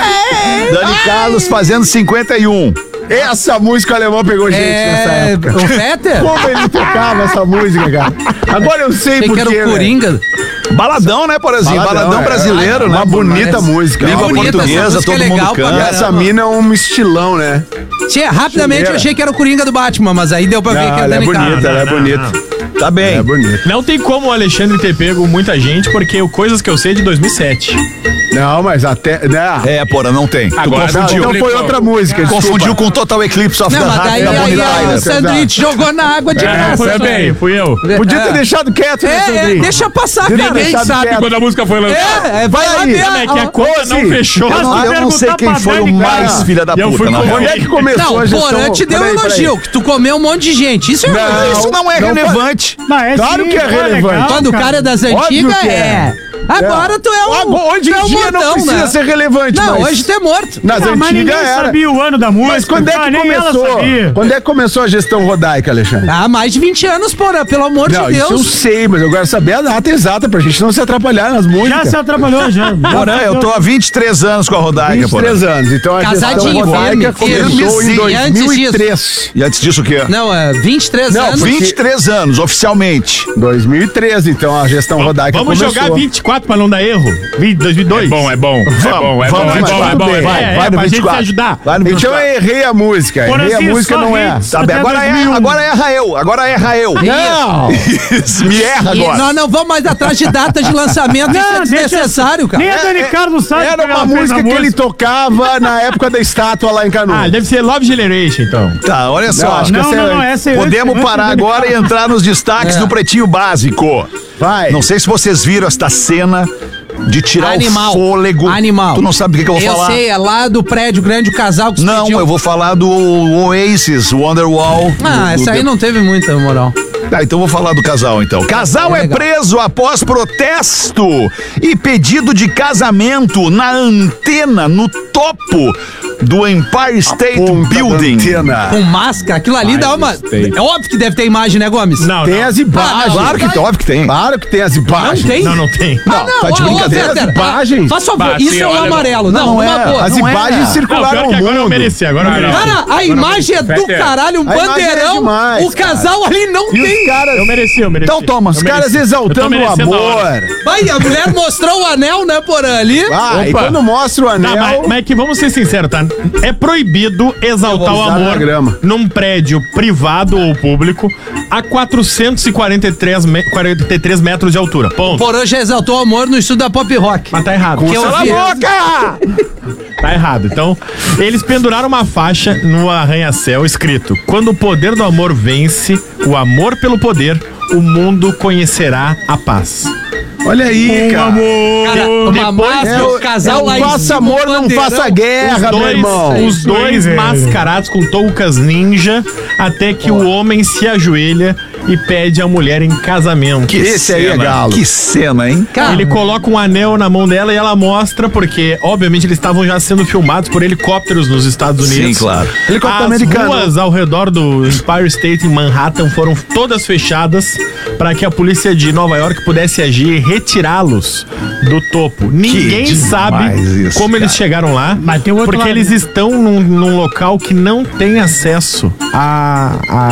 [SPEAKER 3] Dani Carlos fazendo cinquenta e um.
[SPEAKER 6] Essa música o alemão pegou gente nessa
[SPEAKER 2] É,
[SPEAKER 6] época.
[SPEAKER 2] o Fetter?
[SPEAKER 6] Como ele tocava essa música, cara? Agora eu sei
[SPEAKER 2] Achei
[SPEAKER 6] por
[SPEAKER 2] que era
[SPEAKER 6] quê,
[SPEAKER 2] o
[SPEAKER 6] né?
[SPEAKER 2] Coringa.
[SPEAKER 3] Baladão, né, Porazinho? Baladão,
[SPEAKER 6] Baladão, é.
[SPEAKER 3] brasileiro,
[SPEAKER 6] Uma
[SPEAKER 3] né?
[SPEAKER 6] bonita
[SPEAKER 2] Mas-
[SPEAKER 6] música.
[SPEAKER 3] Língua
[SPEAKER 2] É bonita, essa
[SPEAKER 3] portuguesa,
[SPEAKER 2] música
[SPEAKER 3] todo
[SPEAKER 2] é
[SPEAKER 3] mundo
[SPEAKER 2] legal pra
[SPEAKER 3] canta.
[SPEAKER 6] E
[SPEAKER 2] caramba.
[SPEAKER 6] essa mina é um estilão, né?
[SPEAKER 2] Tia, rapidamente
[SPEAKER 6] Chuleira.
[SPEAKER 2] eu achei que era o Coringa do Batman, mas aí deu pra ver
[SPEAKER 6] Não,
[SPEAKER 2] que é
[SPEAKER 6] ela é
[SPEAKER 2] Dani Carlos.
[SPEAKER 6] bonita, ela é
[SPEAKER 1] não,
[SPEAKER 6] bonita.
[SPEAKER 3] Tá bem.
[SPEAKER 6] É bonita.
[SPEAKER 1] Não tem como o Alexandre ter pego muita gente, porque o Coisas que eu sei é de dois mil e sete.
[SPEAKER 6] Não, mas até. Né?
[SPEAKER 3] É, Porra, não tem. Tu
[SPEAKER 5] Agora
[SPEAKER 6] Não,
[SPEAKER 3] confundiu.
[SPEAKER 6] então foi outra música.
[SPEAKER 3] Confundiu
[SPEAKER 6] desculpa.
[SPEAKER 3] com Total Eclipse of
[SPEAKER 2] Não,
[SPEAKER 3] the
[SPEAKER 2] mas
[SPEAKER 3] Heart
[SPEAKER 2] daí
[SPEAKER 3] da Bonnie
[SPEAKER 2] aí, aí o
[SPEAKER 3] Tyler.
[SPEAKER 2] Sandrich jogou na água de
[SPEAKER 1] É,
[SPEAKER 2] graça.
[SPEAKER 1] foi também, fui eu.
[SPEAKER 6] Podia ter
[SPEAKER 2] É.
[SPEAKER 6] deixado quieto, né,
[SPEAKER 2] É, é,
[SPEAKER 6] Sandrinho?
[SPEAKER 2] deixa passar,
[SPEAKER 6] Ninguém
[SPEAKER 2] cara.
[SPEAKER 6] deixa-
[SPEAKER 5] Sabe
[SPEAKER 6] quieto.
[SPEAKER 5] quando a música foi lançada?
[SPEAKER 2] É, é, vai lá
[SPEAKER 6] aí.
[SPEAKER 2] ver.
[SPEAKER 1] Não, é que a
[SPEAKER 2] a-
[SPEAKER 1] conta não
[SPEAKER 6] sim.
[SPEAKER 1] fechou.
[SPEAKER 3] Eu não, eu não sei quem foi o mais filha da
[SPEAKER 1] E eu
[SPEAKER 3] puta,
[SPEAKER 1] fui
[SPEAKER 3] na
[SPEAKER 1] com-
[SPEAKER 3] real.
[SPEAKER 6] Onde é que começou
[SPEAKER 2] Não,
[SPEAKER 6] a
[SPEAKER 2] o
[SPEAKER 6] gestão?
[SPEAKER 2] Porã te deu um
[SPEAKER 6] Peraí, peraí.
[SPEAKER 2] elogio, que tu comeu um monte de gente. Isso é
[SPEAKER 6] Não.
[SPEAKER 3] Isso não é
[SPEAKER 6] Não
[SPEAKER 3] relevante.
[SPEAKER 4] Não, é
[SPEAKER 6] Claro
[SPEAKER 4] sim,
[SPEAKER 6] que é
[SPEAKER 4] pô,
[SPEAKER 6] relevante.
[SPEAKER 4] legal,
[SPEAKER 2] Quando o cara é das
[SPEAKER 6] Óbvio
[SPEAKER 2] antigas,
[SPEAKER 6] que é.
[SPEAKER 2] é. Agora tu é um.
[SPEAKER 6] Agora, hoje
[SPEAKER 2] tu é
[SPEAKER 6] em
[SPEAKER 2] um
[SPEAKER 6] dia não
[SPEAKER 2] modão,
[SPEAKER 6] precisa
[SPEAKER 2] né?
[SPEAKER 6] ser relevante,
[SPEAKER 2] Não,
[SPEAKER 6] mas
[SPEAKER 2] hoje tu é morto.
[SPEAKER 6] nas
[SPEAKER 4] Não, mas ninguém
[SPEAKER 6] antigas era.
[SPEAKER 4] sabia o ano da música.
[SPEAKER 6] Mas quando é
[SPEAKER 4] ah,
[SPEAKER 6] que
[SPEAKER 4] nem ela
[SPEAKER 6] começou?
[SPEAKER 4] sabia.
[SPEAKER 6] Quando é que começou a gestão rodaica, Alexandre?
[SPEAKER 2] Há mais de vinte anos, porra, pelo amor
[SPEAKER 6] Não,
[SPEAKER 2] de
[SPEAKER 6] isso eu
[SPEAKER 2] Deus.
[SPEAKER 6] sei, mas eu quero saber a data exata pra gente não se atrapalhar nas
[SPEAKER 4] Já
[SPEAKER 6] músicas.
[SPEAKER 4] se atrapalhou, já.
[SPEAKER 3] Porã, eu tô há vinte e três anos com a Rodaica,
[SPEAKER 6] vinte e três anos. Então a gestão
[SPEAKER 2] Casadinho,
[SPEAKER 6] rodaica
[SPEAKER 2] firme,
[SPEAKER 6] começou
[SPEAKER 2] firme.
[SPEAKER 6] em dois
[SPEAKER 2] E antes
[SPEAKER 6] mil e
[SPEAKER 2] disso?
[SPEAKER 6] três.
[SPEAKER 3] E antes disso o quê?
[SPEAKER 2] Não, é vinte e três
[SPEAKER 6] Não,
[SPEAKER 2] anos.
[SPEAKER 6] porque-
[SPEAKER 3] vinte e três anos, oficialmente.
[SPEAKER 6] dois mil e treze, então a gestão rodaica
[SPEAKER 1] Vamos
[SPEAKER 6] começou.
[SPEAKER 1] jogar vinte e quatro pra não dar erro. dois mil e dois.
[SPEAKER 5] É bom, é bom. É bom, é bom,
[SPEAKER 3] vamos,
[SPEAKER 5] é bom, é
[SPEAKER 3] tudo
[SPEAKER 5] bom,
[SPEAKER 3] bem.
[SPEAKER 5] é bom.
[SPEAKER 3] Vai,
[SPEAKER 1] É,
[SPEAKER 3] vai
[SPEAKER 1] é,
[SPEAKER 3] no
[SPEAKER 1] pra gente
[SPEAKER 3] vinte e quatro.
[SPEAKER 1] se ajudar.
[SPEAKER 3] Vai no
[SPEAKER 6] Então
[SPEAKER 3] vinte e quatro.
[SPEAKER 6] eu errei a música. Errei a
[SPEAKER 4] Porazinho,
[SPEAKER 6] música,
[SPEAKER 4] só
[SPEAKER 6] não é.
[SPEAKER 4] hits.
[SPEAKER 3] Sabe,
[SPEAKER 4] Até
[SPEAKER 3] agora,
[SPEAKER 4] dois mil e
[SPEAKER 3] é,
[SPEAKER 4] um.
[SPEAKER 3] agora erra eu, agora erra eu.
[SPEAKER 6] Não!
[SPEAKER 3] Isso, me erra
[SPEAKER 2] E
[SPEAKER 3] agora.
[SPEAKER 2] nós não vamos mais atrás de datas de lançamento, isso é
[SPEAKER 4] Não, deixa-
[SPEAKER 2] desnecessário, cara.
[SPEAKER 4] Nem a Dani Carlos sabe
[SPEAKER 6] Era
[SPEAKER 4] que ela
[SPEAKER 6] uma
[SPEAKER 4] fez
[SPEAKER 6] música
[SPEAKER 4] a
[SPEAKER 6] que ele
[SPEAKER 4] música.
[SPEAKER 6] tocava na época da estátua lá em Canoas.
[SPEAKER 1] Ah, deve ser Love Generation, então.
[SPEAKER 3] Tá, olha só.
[SPEAKER 6] acho que
[SPEAKER 4] Não,
[SPEAKER 6] essa
[SPEAKER 4] não,
[SPEAKER 6] é-
[SPEAKER 4] não, essa é
[SPEAKER 3] Podemos
[SPEAKER 4] antes-
[SPEAKER 3] parar
[SPEAKER 4] antes da Dani
[SPEAKER 3] agora e entrar nos destaques
[SPEAKER 2] É.
[SPEAKER 3] do Pretinho Básico.
[SPEAKER 6] Vai.
[SPEAKER 3] Não sei se vocês viram esta cena de tirar
[SPEAKER 2] Animal.
[SPEAKER 3] o fôlego.
[SPEAKER 2] Animal.
[SPEAKER 3] Tu não sabe do que, que eu vou
[SPEAKER 2] Eu
[SPEAKER 3] falar?
[SPEAKER 2] sei, é lá do prédio grande, o casal que se
[SPEAKER 3] Não,
[SPEAKER 2] pediu.
[SPEAKER 3] eu vou falar do Oasis, Wonderwall.
[SPEAKER 2] Ah,
[SPEAKER 3] do, do
[SPEAKER 2] essa aí
[SPEAKER 3] The-
[SPEAKER 2] não teve muita moral.
[SPEAKER 3] Tá, então vou falar do casal então. Casal
[SPEAKER 2] É
[SPEAKER 3] é,
[SPEAKER 2] legal.
[SPEAKER 3] preso após protesto e pedido de casamento na antena, no topo do Empire State
[SPEAKER 6] Ponta da
[SPEAKER 3] Building.
[SPEAKER 6] antena.
[SPEAKER 2] Com máscara, aquilo ali dá uma...
[SPEAKER 5] respeito.
[SPEAKER 2] É óbvio que deve ter imagem, né, Gomes?
[SPEAKER 1] Não,
[SPEAKER 6] Tem
[SPEAKER 1] não.
[SPEAKER 6] as imagens.
[SPEAKER 2] Ah, não,
[SPEAKER 3] Claro que tem, óbvio que tem.
[SPEAKER 6] Claro que tem as
[SPEAKER 2] Não
[SPEAKER 6] imagens.
[SPEAKER 2] tem?
[SPEAKER 1] Não, não tem.
[SPEAKER 2] Ah, não,
[SPEAKER 3] tá de
[SPEAKER 2] ó, ô,
[SPEAKER 3] brincadeira.
[SPEAKER 2] Fetter,
[SPEAKER 6] As imagens.
[SPEAKER 2] Faz favor,
[SPEAKER 5] Bah,
[SPEAKER 2] isso
[SPEAKER 5] sim,
[SPEAKER 2] é um
[SPEAKER 5] olha,
[SPEAKER 2] amarelo. Não,
[SPEAKER 3] não
[SPEAKER 2] uma
[SPEAKER 3] é.
[SPEAKER 2] boa.
[SPEAKER 6] As
[SPEAKER 3] não é.
[SPEAKER 6] imagens
[SPEAKER 1] Não, pior
[SPEAKER 6] circularam
[SPEAKER 1] que
[SPEAKER 6] o
[SPEAKER 1] agora eu
[SPEAKER 6] mundo.
[SPEAKER 1] mereci, agora eu mereci.
[SPEAKER 2] Cara, a imagem é do
[SPEAKER 5] Fetter.
[SPEAKER 2] caralho, um
[SPEAKER 6] A imagem é
[SPEAKER 2] bandeirão.
[SPEAKER 6] demais,
[SPEAKER 2] O casal ali não
[SPEAKER 6] E
[SPEAKER 2] tem.
[SPEAKER 6] os caras,
[SPEAKER 1] Eu mereci, eu mereci.
[SPEAKER 3] Então toma,
[SPEAKER 1] Eu
[SPEAKER 3] os
[SPEAKER 6] os caras
[SPEAKER 1] mereci. Eu tô
[SPEAKER 6] exaltando o
[SPEAKER 1] merecendo a hora.
[SPEAKER 6] amor.
[SPEAKER 2] Vai, a mulher mostrou o anel, né, Porã, ali.
[SPEAKER 6] Ah, e
[SPEAKER 1] Opa.
[SPEAKER 6] quando mostra o
[SPEAKER 1] Tá,
[SPEAKER 6] anel...
[SPEAKER 1] mas, mas é que vamos ser sinceros, tá? É proibido exaltar
[SPEAKER 6] Eu
[SPEAKER 1] o
[SPEAKER 6] vou usar na
[SPEAKER 1] amor
[SPEAKER 6] grama.
[SPEAKER 1] num prédio privado ou público a quatrocentos e quarenta e três, me- quarenta e três metros de altura. Ponto.
[SPEAKER 2] Porã já exaltou o amor no estudo da pop rock.
[SPEAKER 1] Mas tá errado.
[SPEAKER 2] Que eu
[SPEAKER 1] Cala a
[SPEAKER 2] vi.
[SPEAKER 1] boca! Tá errado. Então, eles penduraram uma faixa no arranha-céu escrito: quando o poder do amor vence, o amor pelo poder, o mundo conhecerá a paz.
[SPEAKER 6] Olha aí, cara.
[SPEAKER 2] Cara, uma
[SPEAKER 1] Depois-
[SPEAKER 2] máscara,
[SPEAKER 6] É,
[SPEAKER 2] o casal
[SPEAKER 6] é,
[SPEAKER 2] lá em
[SPEAKER 6] faça
[SPEAKER 2] cima,
[SPEAKER 6] amor,
[SPEAKER 2] um
[SPEAKER 6] não
[SPEAKER 2] bandeirão.
[SPEAKER 6] faça guerra,
[SPEAKER 1] Os
[SPEAKER 6] meu
[SPEAKER 1] dois,
[SPEAKER 6] irmão.
[SPEAKER 1] os
[SPEAKER 4] Isso aí,
[SPEAKER 1] dois
[SPEAKER 4] velho.
[SPEAKER 1] mascarados com toucas ninja, até que o homem se ajoelha e pede a mulher em casamento.
[SPEAKER 3] Que
[SPEAKER 6] Esse aí é
[SPEAKER 3] cena,
[SPEAKER 6] galo.
[SPEAKER 3] Que cena, hein?
[SPEAKER 2] Cara,
[SPEAKER 1] Ele coloca um anel na mão dela e ela mostra, porque, obviamente, eles estavam já sendo filmados por helicópteros nos Estados
[SPEAKER 3] Sim,
[SPEAKER 1] Unidos.
[SPEAKER 3] claro.
[SPEAKER 6] Helicóptero
[SPEAKER 1] As
[SPEAKER 6] americano.
[SPEAKER 1] ruas ao redor do Empire State em Manhattan foram todas fechadas para que a polícia de Nova York pudesse agir e retirá-los do topo. Ninguém
[SPEAKER 3] demais
[SPEAKER 1] sabe
[SPEAKER 3] isso,
[SPEAKER 1] como eles
[SPEAKER 3] cara.
[SPEAKER 1] chegaram lá,
[SPEAKER 4] Mas tem o outro
[SPEAKER 1] porque
[SPEAKER 4] lado,
[SPEAKER 1] eles
[SPEAKER 4] né?
[SPEAKER 1] estão num, num local que não tem acesso a, a,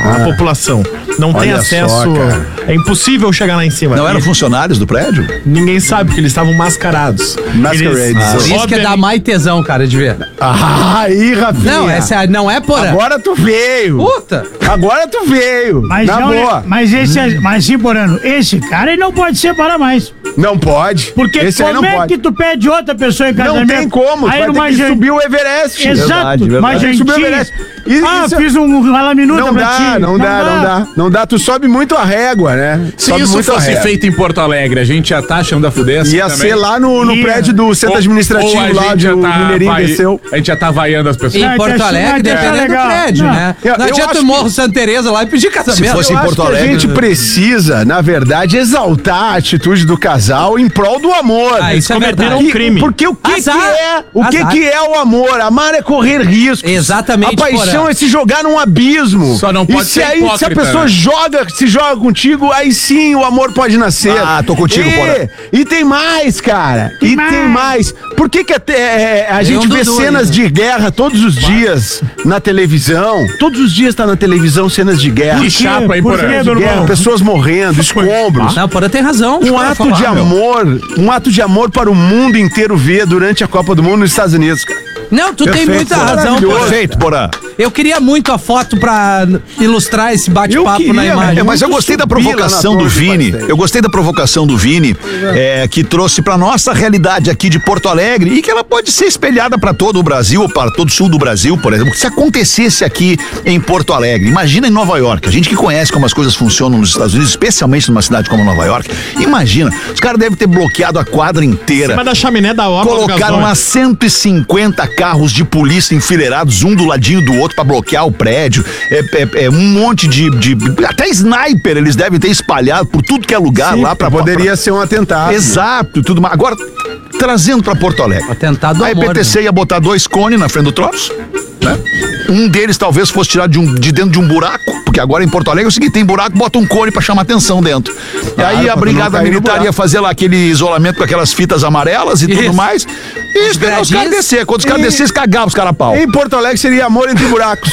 [SPEAKER 1] a população. Não tem
[SPEAKER 6] Olha
[SPEAKER 1] acesso.
[SPEAKER 6] só, cara.
[SPEAKER 1] É impossível chegar lá em cima.
[SPEAKER 3] Não eram
[SPEAKER 1] E
[SPEAKER 3] funcionários do prédio?
[SPEAKER 1] ninguém sabe, porque eles estavam mascarados.
[SPEAKER 6] Masquerades.
[SPEAKER 1] Eles-
[SPEAKER 6] Ah,
[SPEAKER 2] Isso que
[SPEAKER 1] obviamente-
[SPEAKER 2] dá mais tesão, cara, de ver.
[SPEAKER 6] Ah, aí, Rafinha.
[SPEAKER 2] Não, essa não é porã.
[SPEAKER 6] Agora tu veio.
[SPEAKER 2] Puta!
[SPEAKER 6] Agora tu veio.
[SPEAKER 4] Mas,
[SPEAKER 6] Na
[SPEAKER 4] não,
[SPEAKER 6] boa.
[SPEAKER 4] mas esse, é- mas sim, Porano, esse cara ele não pode separar mais.
[SPEAKER 6] Não pode.
[SPEAKER 4] Porque
[SPEAKER 6] Esse aí
[SPEAKER 4] como
[SPEAKER 6] não
[SPEAKER 4] é
[SPEAKER 6] pode.
[SPEAKER 4] que tu pede outra pessoa em
[SPEAKER 6] Não
[SPEAKER 4] casamento?
[SPEAKER 6] tem como. Tu
[SPEAKER 4] Aí
[SPEAKER 6] vai
[SPEAKER 4] numa
[SPEAKER 6] ter que
[SPEAKER 4] jan-
[SPEAKER 6] subir o Everest.
[SPEAKER 4] Exato,
[SPEAKER 3] Verdade, verdade.
[SPEAKER 4] uma
[SPEAKER 6] Tem que subir o
[SPEAKER 4] jantinha.
[SPEAKER 6] Everest. E-
[SPEAKER 4] Ah,
[SPEAKER 6] isso-
[SPEAKER 4] fiz um, uma laminuta
[SPEAKER 6] Não
[SPEAKER 4] pra
[SPEAKER 6] dá,
[SPEAKER 4] ti.
[SPEAKER 6] não dá, não dá. Não dá. Tu sobe muito a régua, né?
[SPEAKER 5] Se
[SPEAKER 6] sobe
[SPEAKER 5] isso
[SPEAKER 6] muito a
[SPEAKER 5] fosse
[SPEAKER 6] régua.
[SPEAKER 5] feito em Porto Alegre, a gente já tá achando a fuder assim
[SPEAKER 6] Ia
[SPEAKER 5] também.
[SPEAKER 6] ser lá no, no
[SPEAKER 4] Ia.
[SPEAKER 6] prédio do centro
[SPEAKER 5] Ou-
[SPEAKER 6] administrativo
[SPEAKER 5] ou a
[SPEAKER 6] lá
[SPEAKER 5] gente
[SPEAKER 6] onde
[SPEAKER 5] já
[SPEAKER 6] o
[SPEAKER 5] tá
[SPEAKER 6] Mineirinho
[SPEAKER 5] vai-
[SPEAKER 6] desceu.
[SPEAKER 5] A gente já tá vaiando as pessoas.
[SPEAKER 2] Em
[SPEAKER 4] Não,
[SPEAKER 2] Porto
[SPEAKER 4] tá-
[SPEAKER 2] Alegre,
[SPEAKER 4] tá
[SPEAKER 2] dependendo do
[SPEAKER 4] legal.
[SPEAKER 2] prédio,
[SPEAKER 4] Não.
[SPEAKER 2] né?
[SPEAKER 6] Eu-
[SPEAKER 2] Não
[SPEAKER 6] eu
[SPEAKER 2] adianta
[SPEAKER 6] acho
[SPEAKER 2] o Morro Santa Teresa lá e pedir casamento.
[SPEAKER 3] Se fosse
[SPEAKER 6] Eu
[SPEAKER 3] em
[SPEAKER 6] acho
[SPEAKER 3] Porto
[SPEAKER 6] que
[SPEAKER 3] Alegre.
[SPEAKER 6] a gente precisa, na verdade, exaltar a atitude do casal em prol do amor.
[SPEAKER 2] Ah, isso é
[SPEAKER 1] cometeram
[SPEAKER 2] verdade.
[SPEAKER 1] um crime.
[SPEAKER 6] Porque o que, que
[SPEAKER 2] Azar.
[SPEAKER 6] é? O que,
[SPEAKER 2] Azar.
[SPEAKER 6] que é o amor? Amar é correr riscos.
[SPEAKER 2] Exatamente,
[SPEAKER 6] A paixão
[SPEAKER 2] Porã.
[SPEAKER 6] é se jogar num abismo.
[SPEAKER 5] Só não
[SPEAKER 6] e
[SPEAKER 5] pode
[SPEAKER 6] se
[SPEAKER 5] ser
[SPEAKER 6] aí, se a
[SPEAKER 5] hipócrita,
[SPEAKER 6] pessoa
[SPEAKER 5] né?
[SPEAKER 6] joga, se joga contigo, aí sim o amor pode nascer.
[SPEAKER 3] Ah, tô contigo,
[SPEAKER 6] e,
[SPEAKER 3] Porã.
[SPEAKER 6] E tem mais, cara.
[SPEAKER 4] Tem
[SPEAKER 6] e
[SPEAKER 4] mais.
[SPEAKER 6] tem mais. Por que que até, é, a
[SPEAKER 2] Tem
[SPEAKER 6] gente
[SPEAKER 2] um
[SPEAKER 6] vê
[SPEAKER 2] Dudu
[SPEAKER 6] cenas
[SPEAKER 2] aí, né?
[SPEAKER 6] de guerra todos os dias na televisão? Todos os dias tá na televisão cenas de guerra.
[SPEAKER 5] Que chapa, hein,
[SPEAKER 4] Por
[SPEAKER 5] Porã?
[SPEAKER 4] quê,
[SPEAKER 6] de
[SPEAKER 4] meu
[SPEAKER 6] guerra,
[SPEAKER 4] irmão?
[SPEAKER 6] pessoas morrendo, escombros.
[SPEAKER 2] Não, o Porã tem razão.
[SPEAKER 6] Um
[SPEAKER 2] Pra
[SPEAKER 6] ato
[SPEAKER 2] falar,
[SPEAKER 6] de
[SPEAKER 2] meu.
[SPEAKER 6] amor, um ato de amor para o mundo inteiro ver durante a Copa do Mundo nos Estados Unidos, cara.
[SPEAKER 2] Não, tu tem
[SPEAKER 6] Perfeito,
[SPEAKER 2] muita razão,
[SPEAKER 6] maravilhoso.
[SPEAKER 2] Porã.
[SPEAKER 3] Perfeito, Porã.
[SPEAKER 2] Eu queria muito a foto pra ilustrar esse
[SPEAKER 6] Eu
[SPEAKER 2] bate-papo
[SPEAKER 6] queria,
[SPEAKER 2] na imagem.
[SPEAKER 3] É, mas eu
[SPEAKER 6] muito
[SPEAKER 3] gostei da
[SPEAKER 6] subir lá na
[SPEAKER 3] provocação
[SPEAKER 6] torre
[SPEAKER 3] do
[SPEAKER 6] do
[SPEAKER 3] Vini.
[SPEAKER 6] pastel.
[SPEAKER 3] Eu gostei da provocação do Vini, é, que trouxe pra nossa realidade aqui de Porto Alegre e que ela pode ser espelhada pra todo o Brasil, ou para todo o sul do Brasil, por exemplo. Se acontecesse aqui em Porto Alegre, imagina em Nova York. A gente que conhece como as coisas funcionam nos Estados Unidos, especialmente numa cidade como Nova York. Imagina, os caras devem ter bloqueado a quadra inteira.
[SPEAKER 1] Cima da chaminé da obra.
[SPEAKER 3] Colocaram lá cento e cinquenta carros de polícia enfileirados, um do ladinho do outro, pra bloquear o prédio. É, é- é um monte de, de. Até sniper eles devem ter espalhado por tudo que é lugar
[SPEAKER 6] Sim,
[SPEAKER 3] lá pra.
[SPEAKER 6] poderia ser um atentado.
[SPEAKER 3] Exato, tudo mais. Agora, trazendo pra Porto Alegre.
[SPEAKER 2] Atentado
[SPEAKER 3] A
[SPEAKER 2] ao amor,
[SPEAKER 3] E P T C ia botar dois cones na frente do troço, né? Um deles talvez fosse tirado de, um, de dentro de um buraco, porque agora em Porto Alegre é o seguinte, tem buraco, bota um cone pra chamar atenção dentro. E aí
[SPEAKER 6] pra
[SPEAKER 3] a
[SPEAKER 6] tu
[SPEAKER 3] Brigada
[SPEAKER 6] não cair no
[SPEAKER 3] Militar
[SPEAKER 6] buraco.
[SPEAKER 3] ia fazer lá aquele isolamento com aquelas fitas amarelas e tudo
[SPEAKER 2] Isso.
[SPEAKER 3] mais. E esperar os caras
[SPEAKER 2] gradinhos.
[SPEAKER 3] descer. Quando os caras
[SPEAKER 6] E-
[SPEAKER 3] descerem, cagavam os caras a pau.
[SPEAKER 6] Em Porto Alegre seria amor entre buracos.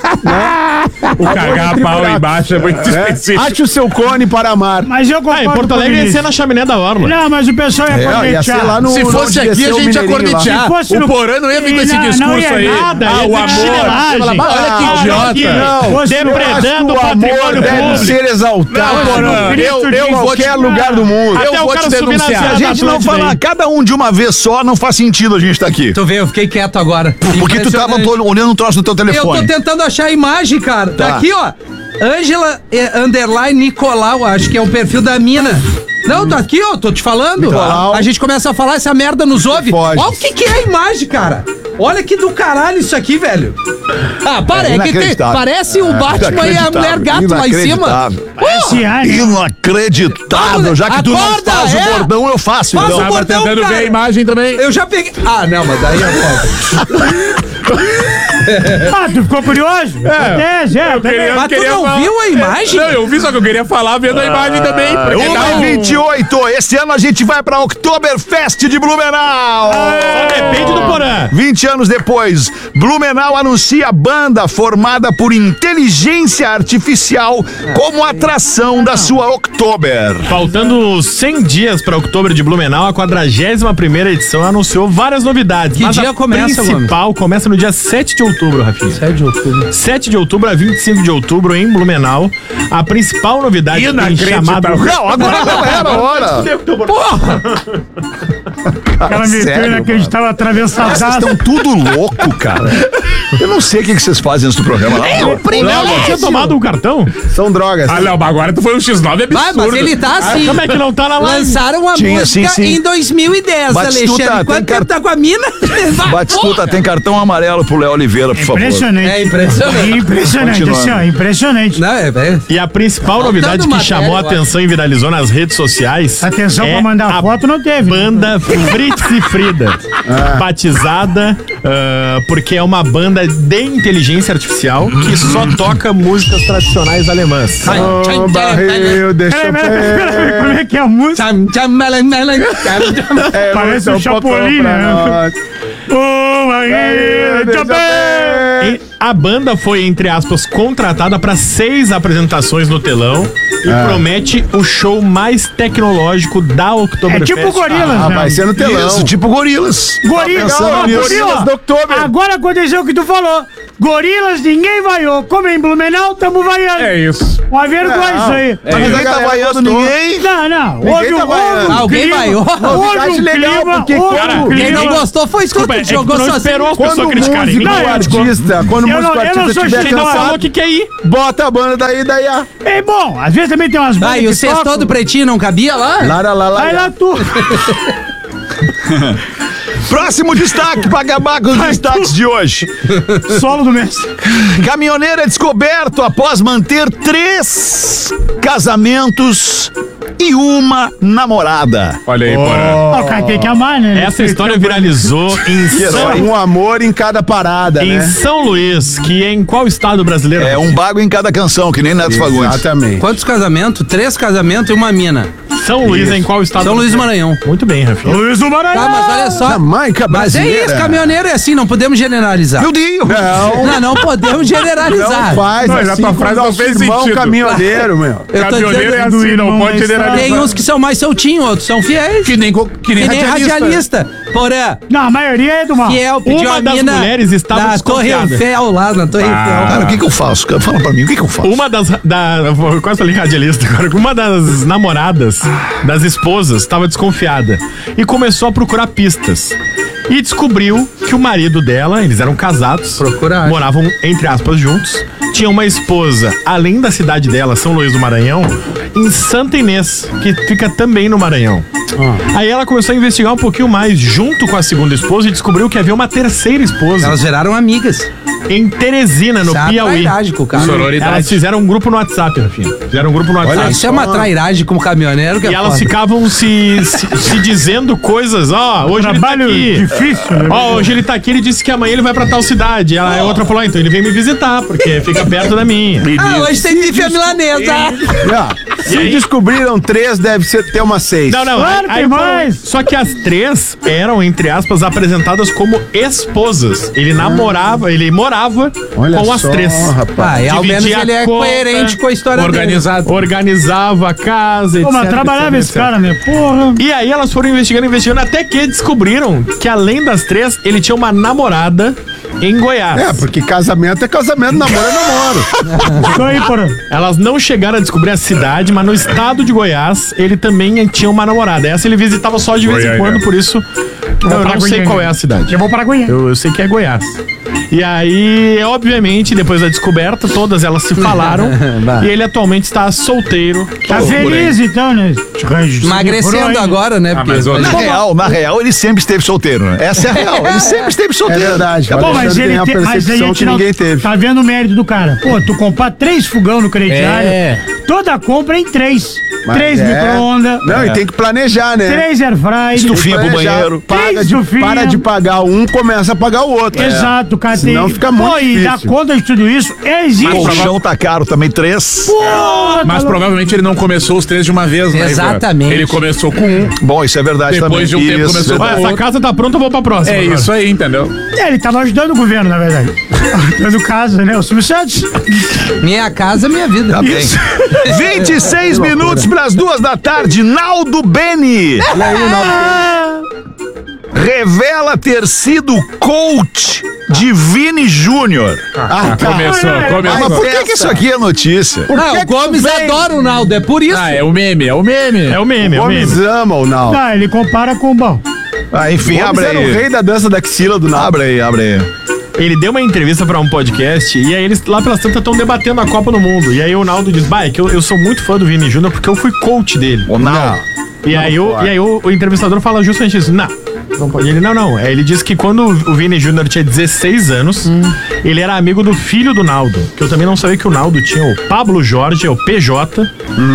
[SPEAKER 5] O cagar a pau embaixo é muito
[SPEAKER 6] né?
[SPEAKER 5] específico.
[SPEAKER 6] Ache o seu cone para amar.
[SPEAKER 4] Mas eu
[SPEAKER 1] Ah,
[SPEAKER 4] concordo
[SPEAKER 1] em Porto
[SPEAKER 4] com o
[SPEAKER 1] Alegre ia
[SPEAKER 4] Vinícius.
[SPEAKER 1] ser na chaminé da orla.
[SPEAKER 4] Não, mas o pessoal ia
[SPEAKER 6] É, ia
[SPEAKER 4] cornetear.
[SPEAKER 6] ser lá no.
[SPEAKER 5] Se fosse
[SPEAKER 6] onde
[SPEAKER 5] aqui, a
[SPEAKER 6] desceu o
[SPEAKER 5] gente ia
[SPEAKER 6] Mineirinho lá.
[SPEAKER 5] cornetear.
[SPEAKER 4] Se fosse
[SPEAKER 5] O
[SPEAKER 4] no-
[SPEAKER 5] Porã não ia vir com esse
[SPEAKER 4] Não, não
[SPEAKER 5] discurso
[SPEAKER 4] ia
[SPEAKER 5] aí.
[SPEAKER 4] nada,
[SPEAKER 5] Ah,
[SPEAKER 4] ia
[SPEAKER 5] o
[SPEAKER 4] dizer
[SPEAKER 5] amor.
[SPEAKER 4] chinelagem.
[SPEAKER 5] Olha que
[SPEAKER 4] Ah,
[SPEAKER 5] idiota.
[SPEAKER 6] Não,
[SPEAKER 4] Fosse
[SPEAKER 1] Depredando
[SPEAKER 4] no-
[SPEAKER 6] eu acho que
[SPEAKER 1] o
[SPEAKER 6] o amor
[SPEAKER 1] patrimônio
[SPEAKER 6] deve
[SPEAKER 1] público.
[SPEAKER 6] ser exaltado.
[SPEAKER 5] Não, Porã,
[SPEAKER 6] eu,
[SPEAKER 4] Cristo
[SPEAKER 6] eu,
[SPEAKER 4] diz,
[SPEAKER 6] em qualquer
[SPEAKER 4] vou te
[SPEAKER 6] lugar do mundo.
[SPEAKER 1] Até
[SPEAKER 5] Eu
[SPEAKER 1] o
[SPEAKER 5] vou
[SPEAKER 1] cara
[SPEAKER 5] te
[SPEAKER 1] subir na
[SPEAKER 5] denunciar.
[SPEAKER 1] Serra
[SPEAKER 3] A gente
[SPEAKER 1] da
[SPEAKER 3] não
[SPEAKER 1] Atlântida
[SPEAKER 3] falar
[SPEAKER 1] aí.
[SPEAKER 3] cada um de uma vez só, não faz sentido a gente estar aqui.
[SPEAKER 2] Tu vê, eu fiquei quieto agora.
[SPEAKER 3] Porque tu tava
[SPEAKER 2] Impressionante.
[SPEAKER 3] to- olhando um troço no teu
[SPEAKER 2] Eu tô
[SPEAKER 3] telefone.
[SPEAKER 2] tentando achar a imagem, cara. Tá,
[SPEAKER 3] Tá.
[SPEAKER 2] aqui, ó. Ângela eh, underline Nicolau, acho que é o perfil da mina. Não, tá aqui, ó, tô te falando.
[SPEAKER 6] Nicolau.
[SPEAKER 2] A gente começa a falar, essa merda nos ouve.
[SPEAKER 6] Pode.
[SPEAKER 2] Olha o que que é a imagem, cara. Olha que do caralho isso aqui, velho. Ah, para,
[SPEAKER 3] É
[SPEAKER 2] é que tem,
[SPEAKER 3] inacreditável.
[SPEAKER 2] parece o Batman e a mulher gato lá em cima.
[SPEAKER 3] Inacreditável.
[SPEAKER 4] Esse ano.
[SPEAKER 3] Inacreditável. Já que tu não
[SPEAKER 2] Acorda,
[SPEAKER 3] faz
[SPEAKER 2] é.
[SPEAKER 3] o bordão, eu faço.
[SPEAKER 2] Faz
[SPEAKER 3] então.
[SPEAKER 2] o
[SPEAKER 5] Tava
[SPEAKER 2] bordão,
[SPEAKER 5] tentando
[SPEAKER 2] cara.
[SPEAKER 5] ver a imagem também.
[SPEAKER 2] Eu já peguei. Ah, não, mas daí é foda.
[SPEAKER 4] Ah, tu ficou curioso? É, é,
[SPEAKER 5] Eu queria-
[SPEAKER 2] Mas tu
[SPEAKER 5] queria
[SPEAKER 2] não
[SPEAKER 5] falar-
[SPEAKER 2] viu a imagem?
[SPEAKER 5] Não, eu vi, só que eu queria falar vendo a imagem também. porque dá
[SPEAKER 3] uma
[SPEAKER 5] um-
[SPEAKER 3] e vinte e oito, esse ano a gente vai pra Oktoberfest de Blumenau.
[SPEAKER 1] Só depende do Porã.
[SPEAKER 3] vinte anos depois, Blumenau anuncia a banda formada por inteligência artificial como atração da sua Oktober.
[SPEAKER 1] Faltando cem dias para outubro de Blumenau, a quadragésima primeira edição anunciou várias novidades.
[SPEAKER 2] Que
[SPEAKER 1] mas
[SPEAKER 2] dia
[SPEAKER 1] a
[SPEAKER 2] começa,
[SPEAKER 1] principal começa no dia sete de outubro, Rafinha.
[SPEAKER 2] sete de outubro.
[SPEAKER 1] sete de outubro a vinte e cinco de outubro em Blumenau. A principal novidade tem
[SPEAKER 5] Inacreditável.
[SPEAKER 1] chamado...
[SPEAKER 3] Não, agora não era a hora.
[SPEAKER 4] Aquela
[SPEAKER 3] sério,
[SPEAKER 4] meteu que a gente tava
[SPEAKER 3] Vocês
[SPEAKER 4] atravessadaço.
[SPEAKER 3] estão tudo louco, cara. Eu não sei o que que vocês fazem antes do programa. Não.
[SPEAKER 1] O Léo não tinha tomado um cartão?
[SPEAKER 6] São drogas.
[SPEAKER 5] Ah, não, mas agora tu foi um X nove absurdo.
[SPEAKER 2] Vai, mas ele tá assim.
[SPEAKER 1] Como é que não tá na live?
[SPEAKER 2] Lançaram uma
[SPEAKER 3] Tinha,
[SPEAKER 2] música
[SPEAKER 3] sim, sim.
[SPEAKER 2] em dois mil e dez,
[SPEAKER 3] Batistuta,
[SPEAKER 2] Alexandre.
[SPEAKER 3] tem
[SPEAKER 2] Quanto
[SPEAKER 3] car-
[SPEAKER 2] tempo tá com a mina?
[SPEAKER 3] Batistuta, tem cartão amarelo pro Léo Oliveira, por favor.
[SPEAKER 4] Impressionante.
[SPEAKER 2] É impressionante.
[SPEAKER 4] Impressionante,
[SPEAKER 3] Continuando.
[SPEAKER 4] assim, ó, impressionante.
[SPEAKER 2] Não, é, é.
[SPEAKER 1] E a principal
[SPEAKER 2] Faltando
[SPEAKER 1] novidade que
[SPEAKER 2] matéria,
[SPEAKER 1] chamou a
[SPEAKER 2] eu
[SPEAKER 1] atenção e viralizou nas redes sociais.
[SPEAKER 4] Atenção
[SPEAKER 1] é
[SPEAKER 4] pra mandar
[SPEAKER 1] a
[SPEAKER 4] foto, não teve.
[SPEAKER 1] Banda Fritz e Frida. Batizada ah, porque é uma banda de inteligência artificial que só toca músicas tradicionais alemãs.
[SPEAKER 6] Ô, barril, deixa eu
[SPEAKER 4] Peraí, peraí, peraí, peraí, como é que é a música?
[SPEAKER 2] Tcham, tcham, melan, melan, tcham, tcham.
[SPEAKER 6] É,
[SPEAKER 4] Parece
[SPEAKER 6] muito
[SPEAKER 4] um Chapolin,
[SPEAKER 6] pra
[SPEAKER 4] né?
[SPEAKER 6] nós.
[SPEAKER 4] Ô, aí,
[SPEAKER 6] Deixa eu
[SPEAKER 4] também.
[SPEAKER 1] E A banda foi, entre aspas, contratada para seis apresentações no telão e
[SPEAKER 6] Ah.
[SPEAKER 1] promete o show mais tecnológico da
[SPEAKER 4] É
[SPEAKER 1] Oktoberfest.
[SPEAKER 4] tipo Gorilas,
[SPEAKER 6] Ah,
[SPEAKER 4] né?
[SPEAKER 6] vai ser no telão.
[SPEAKER 3] Isso, tipo gorilas.
[SPEAKER 4] Gorilas,
[SPEAKER 3] Tá pensando
[SPEAKER 4] ó,
[SPEAKER 3] nisso.
[SPEAKER 4] Gorilas
[SPEAKER 6] do Oktober.
[SPEAKER 4] Agora aconteceu o que tu falou. Gorilas, ninguém vaiou. Como em Blumenau, tamo vaiando.
[SPEAKER 5] É isso.
[SPEAKER 4] Uma vergonha isso aí.
[SPEAKER 3] Mas
[SPEAKER 6] a
[SPEAKER 3] ninguém tá
[SPEAKER 6] galera
[SPEAKER 3] vaiando
[SPEAKER 6] gostou.
[SPEAKER 3] ninguém.
[SPEAKER 4] Não, não.
[SPEAKER 6] Ninguém
[SPEAKER 4] Houve
[SPEAKER 6] tá
[SPEAKER 4] um,
[SPEAKER 6] vaiando.
[SPEAKER 4] houve um
[SPEAKER 2] Alguém
[SPEAKER 4] clima,
[SPEAKER 2] vaiou.
[SPEAKER 4] Houve
[SPEAKER 6] Acho
[SPEAKER 4] um
[SPEAKER 6] legal,
[SPEAKER 4] clima,
[SPEAKER 6] porque
[SPEAKER 4] houve
[SPEAKER 6] cara,
[SPEAKER 4] um
[SPEAKER 2] Quem
[SPEAKER 4] clima.
[SPEAKER 2] não gostou foi
[SPEAKER 1] Desculpa,
[SPEAKER 2] escuta,
[SPEAKER 1] é que
[SPEAKER 2] jogou
[SPEAKER 1] tu não
[SPEAKER 2] sozinho.
[SPEAKER 1] esperou as
[SPEAKER 6] Quando
[SPEAKER 1] pessoas
[SPEAKER 6] o
[SPEAKER 1] criticarem.
[SPEAKER 6] músico
[SPEAKER 1] Ninguém
[SPEAKER 6] ou
[SPEAKER 1] criticou.
[SPEAKER 6] artista, quando o
[SPEAKER 4] Eu
[SPEAKER 6] músico
[SPEAKER 4] não- eu não
[SPEAKER 6] artista
[SPEAKER 4] sou
[SPEAKER 6] estiver
[SPEAKER 4] gente,
[SPEAKER 1] Quem não falou
[SPEAKER 6] cansado,
[SPEAKER 1] que quer ir.
[SPEAKER 6] bota a banda daí, daí a...
[SPEAKER 4] É bom, às vezes também tem umas bandas
[SPEAKER 2] Ah, e o
[SPEAKER 4] que
[SPEAKER 2] sextou
[SPEAKER 4] tocam.
[SPEAKER 2] do Pretinho não cabia lá?
[SPEAKER 6] Lara, lá, lá,
[SPEAKER 4] Vai lá tu.
[SPEAKER 3] Próximo destaque pra acabar com os destaques de hoje.
[SPEAKER 4] Solo do mês.
[SPEAKER 3] Caminhoneiro é descoberto após manter três casamentos e uma namorada.
[SPEAKER 5] Olha aí, Porã.
[SPEAKER 4] Ó, o cara tem que amar, né?
[SPEAKER 1] Essa história viralizou em São,
[SPEAKER 6] Um amor em cada parada,
[SPEAKER 1] em
[SPEAKER 6] né?
[SPEAKER 1] São Luís, que é em qual estado brasileiro?
[SPEAKER 3] É um bago em cada canção, que nem Neto Fagundes.
[SPEAKER 6] Exatamente.
[SPEAKER 2] Quantos casamentos? Três casamentos e uma mina.
[SPEAKER 1] São Luís é em qual estado?
[SPEAKER 2] São Luís do Maranhão.
[SPEAKER 1] Muito bem, Rafinha.
[SPEAKER 4] Luiz do Maranhão.
[SPEAKER 2] Tá, mas olha só.
[SPEAKER 6] Jamaica
[SPEAKER 2] Mas é
[SPEAKER 6] brasileira.
[SPEAKER 2] isso, caminhoneiro é assim, não podemos generalizar.
[SPEAKER 3] Meu Deus!
[SPEAKER 6] Não,
[SPEAKER 2] Não, não podemos generalizar.
[SPEAKER 6] não faz
[SPEAKER 5] Não, já
[SPEAKER 6] assim
[SPEAKER 5] tua
[SPEAKER 6] com
[SPEAKER 5] frase não
[SPEAKER 6] nosso
[SPEAKER 5] fez
[SPEAKER 6] irmão
[SPEAKER 5] sentido.
[SPEAKER 6] caminhoneiro, meu.
[SPEAKER 2] Eu tô
[SPEAKER 5] Caminhoneiro é
[SPEAKER 2] dizendo,
[SPEAKER 5] assim, não pode
[SPEAKER 4] Tem
[SPEAKER 5] generalizar.
[SPEAKER 2] tem uns que são mais soltinhos, outros são fiéis.
[SPEAKER 5] Que nem, co- que nem,
[SPEAKER 2] Que nem
[SPEAKER 5] radialista.
[SPEAKER 2] radialista. Porém,
[SPEAKER 4] Não, a maioria é do mal.
[SPEAKER 2] fiel pediu
[SPEAKER 1] Uma
[SPEAKER 2] a
[SPEAKER 1] das
[SPEAKER 2] mina
[SPEAKER 1] mulheres estava
[SPEAKER 2] da Torre
[SPEAKER 1] desconfiada.
[SPEAKER 2] Eiffel lá, na Torre Eiffel.
[SPEAKER 3] Cara, o que que eu faço? Fala pra mim, o que que eu faço?
[SPEAKER 1] Uma das. Da, eu quase falei radialista agora. Uma das namoradas, das esposas, estava desconfiada e começou a procurar pistas. E descobriu que o marido dela, eles eram casados,
[SPEAKER 2] Procurar.
[SPEAKER 1] moravam, entre aspas, juntos. Tinha uma esposa, além da cidade dela, São Luís do Maranhão, em Santa Inês, que fica também no Maranhão. Aí ela começou a investigar um pouquinho mais, junto com a segunda esposa, e descobriu que havia uma terceira esposa
[SPEAKER 2] Elas viraram amigas.
[SPEAKER 1] em Teresina, no
[SPEAKER 2] Isso é
[SPEAKER 1] Piauí.
[SPEAKER 2] trairagem com o cara.
[SPEAKER 5] Sororidade.
[SPEAKER 1] Elas fizeram um grupo no WhatsApp, Rafinha. Fizeram um grupo no WhatsApp.
[SPEAKER 2] Isso é uma trairagem com o caminhoneiro que é
[SPEAKER 1] E elas
[SPEAKER 2] foda.
[SPEAKER 1] ficavam se, se, se dizendo coisas, ó, hoje
[SPEAKER 4] Trabalho
[SPEAKER 1] ele tá aqui.
[SPEAKER 4] difícil, né?
[SPEAKER 1] Ó, hoje ele tá aqui, ele disse que amanhã ele vai pra tal cidade. Ela, a outra falou, ah, então ele vem me visitar, porque fica perto da minha.
[SPEAKER 2] Ah, hoje tem bife à milanesa.
[SPEAKER 6] Ah, se
[SPEAKER 1] aí?
[SPEAKER 6] descobriram três, deve ser ter uma seis.
[SPEAKER 1] Não, não.
[SPEAKER 4] Claro, tem
[SPEAKER 1] foram-
[SPEAKER 4] mais.
[SPEAKER 1] Só que as três eram, entre aspas, apresentadas como esposas. Ele namorava, ele morava
[SPEAKER 6] Olha
[SPEAKER 1] com as
[SPEAKER 6] só,
[SPEAKER 1] três.
[SPEAKER 6] rapaz.
[SPEAKER 2] Ah, e ao menos
[SPEAKER 1] Dividia
[SPEAKER 2] ele é
[SPEAKER 1] a conta,
[SPEAKER 2] coerente com a história
[SPEAKER 5] Organizado.
[SPEAKER 1] Organizava a casa,
[SPEAKER 4] Pô, mas
[SPEAKER 1] etc,
[SPEAKER 4] trabalhava
[SPEAKER 1] etc,
[SPEAKER 4] esse
[SPEAKER 1] etcétera.
[SPEAKER 4] cara, né? Porra.
[SPEAKER 1] E aí elas foram investigando, investigando, até que descobriram que além das três, ele tinha uma namorada em Goiás.
[SPEAKER 6] É, porque casamento é casamento, namoro é namoro.
[SPEAKER 4] Isso aí, porra.
[SPEAKER 1] Elas não chegaram a descobrir a cidade, mas no estado de Goiás, ele também tinha uma namorada. Essa ele visitava só de vez em
[SPEAKER 5] Goiânia.
[SPEAKER 1] quando, por isso eu
[SPEAKER 4] pra
[SPEAKER 1] não sei
[SPEAKER 4] Goiânia.
[SPEAKER 1] qual é a cidade.
[SPEAKER 4] Eu vou para Goiânia.
[SPEAKER 1] Eu, eu sei que é Goiás. E aí, obviamente, depois da descoberta, todas elas se falaram.
[SPEAKER 2] Bah.
[SPEAKER 1] E ele atualmente está solteiro.
[SPEAKER 4] Tá feliz então, né?
[SPEAKER 2] Emagrecendo agora, né?
[SPEAKER 5] Ah, mas
[SPEAKER 2] Porque-
[SPEAKER 5] outra-
[SPEAKER 3] Na real, na real, ele sempre esteve solteiro, né? Essa é a real. Ele sempre esteve
[SPEAKER 6] É
[SPEAKER 3] solteiro.
[SPEAKER 6] verdade.
[SPEAKER 3] Acabou.
[SPEAKER 6] O
[SPEAKER 4] Pô, mas
[SPEAKER 6] Alexandre
[SPEAKER 4] ele
[SPEAKER 6] tem
[SPEAKER 4] tem,
[SPEAKER 6] a
[SPEAKER 4] mas aí a
[SPEAKER 6] percepção
[SPEAKER 4] gente
[SPEAKER 6] que
[SPEAKER 4] não
[SPEAKER 6] ninguém teve.
[SPEAKER 4] tá vendo o mérito do cara. Pô, tu comprar três fogão no crediário,
[SPEAKER 2] É.
[SPEAKER 4] toda a compra é em três.
[SPEAKER 6] Mas
[SPEAKER 4] três
[SPEAKER 6] é.
[SPEAKER 4] micro-ondas,
[SPEAKER 6] Não, e tem que planejar, né?
[SPEAKER 4] três airfryer.
[SPEAKER 3] Estufinha pro
[SPEAKER 6] Planejar,
[SPEAKER 3] banheiro.
[SPEAKER 6] Paga
[SPEAKER 4] Três
[SPEAKER 6] de,
[SPEAKER 4] estufinha.
[SPEAKER 6] para de pagar um, começa a pagar o outro.
[SPEAKER 4] Exato, cara.
[SPEAKER 6] Senão
[SPEAKER 4] tem-
[SPEAKER 6] fica muito
[SPEAKER 4] Pô, e dar
[SPEAKER 6] difícil.
[SPEAKER 4] conta de tudo isso, existe.
[SPEAKER 3] Colchão tá caro também, três.
[SPEAKER 4] Porra,
[SPEAKER 5] Mas
[SPEAKER 4] tá
[SPEAKER 5] provavelmente ele não começou os três de uma vez, né? Ivan?
[SPEAKER 2] Exatamente.
[SPEAKER 5] Ele começou com um.
[SPEAKER 3] Bom, isso é verdade
[SPEAKER 5] Depois
[SPEAKER 3] também.
[SPEAKER 5] de um tempo
[SPEAKER 3] Isso,
[SPEAKER 5] começou a-
[SPEAKER 3] verdade.
[SPEAKER 1] Essa casa tá pronta, eu vou pra próxima.
[SPEAKER 5] É
[SPEAKER 1] agora.
[SPEAKER 5] isso aí, entendeu?
[SPEAKER 4] louco. É, ele tava ajudando o governo, na verdade. Dando casa, né? O Silvio Santos.
[SPEAKER 2] Minha casa, minha vida.
[SPEAKER 3] Tá bem. vinte e seis minutos para as duas da tarde. Naldo Beni
[SPEAKER 4] Ah,
[SPEAKER 3] revela ter sido coach de Vini Júnior.
[SPEAKER 6] Ah, tá.
[SPEAKER 5] Começou,
[SPEAKER 3] Mas
[SPEAKER 5] começou.
[SPEAKER 3] por que, que isso aqui é notícia?
[SPEAKER 2] Não,
[SPEAKER 6] que
[SPEAKER 2] o
[SPEAKER 6] que
[SPEAKER 2] Gomes
[SPEAKER 6] tu vem?
[SPEAKER 2] adora o Naldo, é por isso.
[SPEAKER 5] Ah, é o meme, é o meme.
[SPEAKER 1] É o meme, é o meme.
[SPEAKER 6] Gomes ama o Naldo.
[SPEAKER 4] Não, ele compara com o bom.
[SPEAKER 3] Ah, enfim,
[SPEAKER 6] Gomes
[SPEAKER 3] abre
[SPEAKER 6] era o
[SPEAKER 3] aí.
[SPEAKER 6] rei da dança da axila do Naldo.
[SPEAKER 3] Abre aí, abre aí.
[SPEAKER 1] Ele deu uma entrevista pra um podcast e aí eles lá pelas tantas estão debatendo a Copa do Mundo. E aí o Naldo diz, bah, é que eu, eu sou muito fã do Vini Júnior porque eu fui coach dele.
[SPEAKER 3] O Naldo.
[SPEAKER 1] E aí, o, e aí o, o entrevistador fala justamente isso. Não, não pode. Ele, não, não. Ele disse que quando o Vini Júnior tinha dezesseis anos, ele era amigo do filho do Naldo. Que eu também não sabia que o Naldo tinha o Pablo Jorge, é o P J.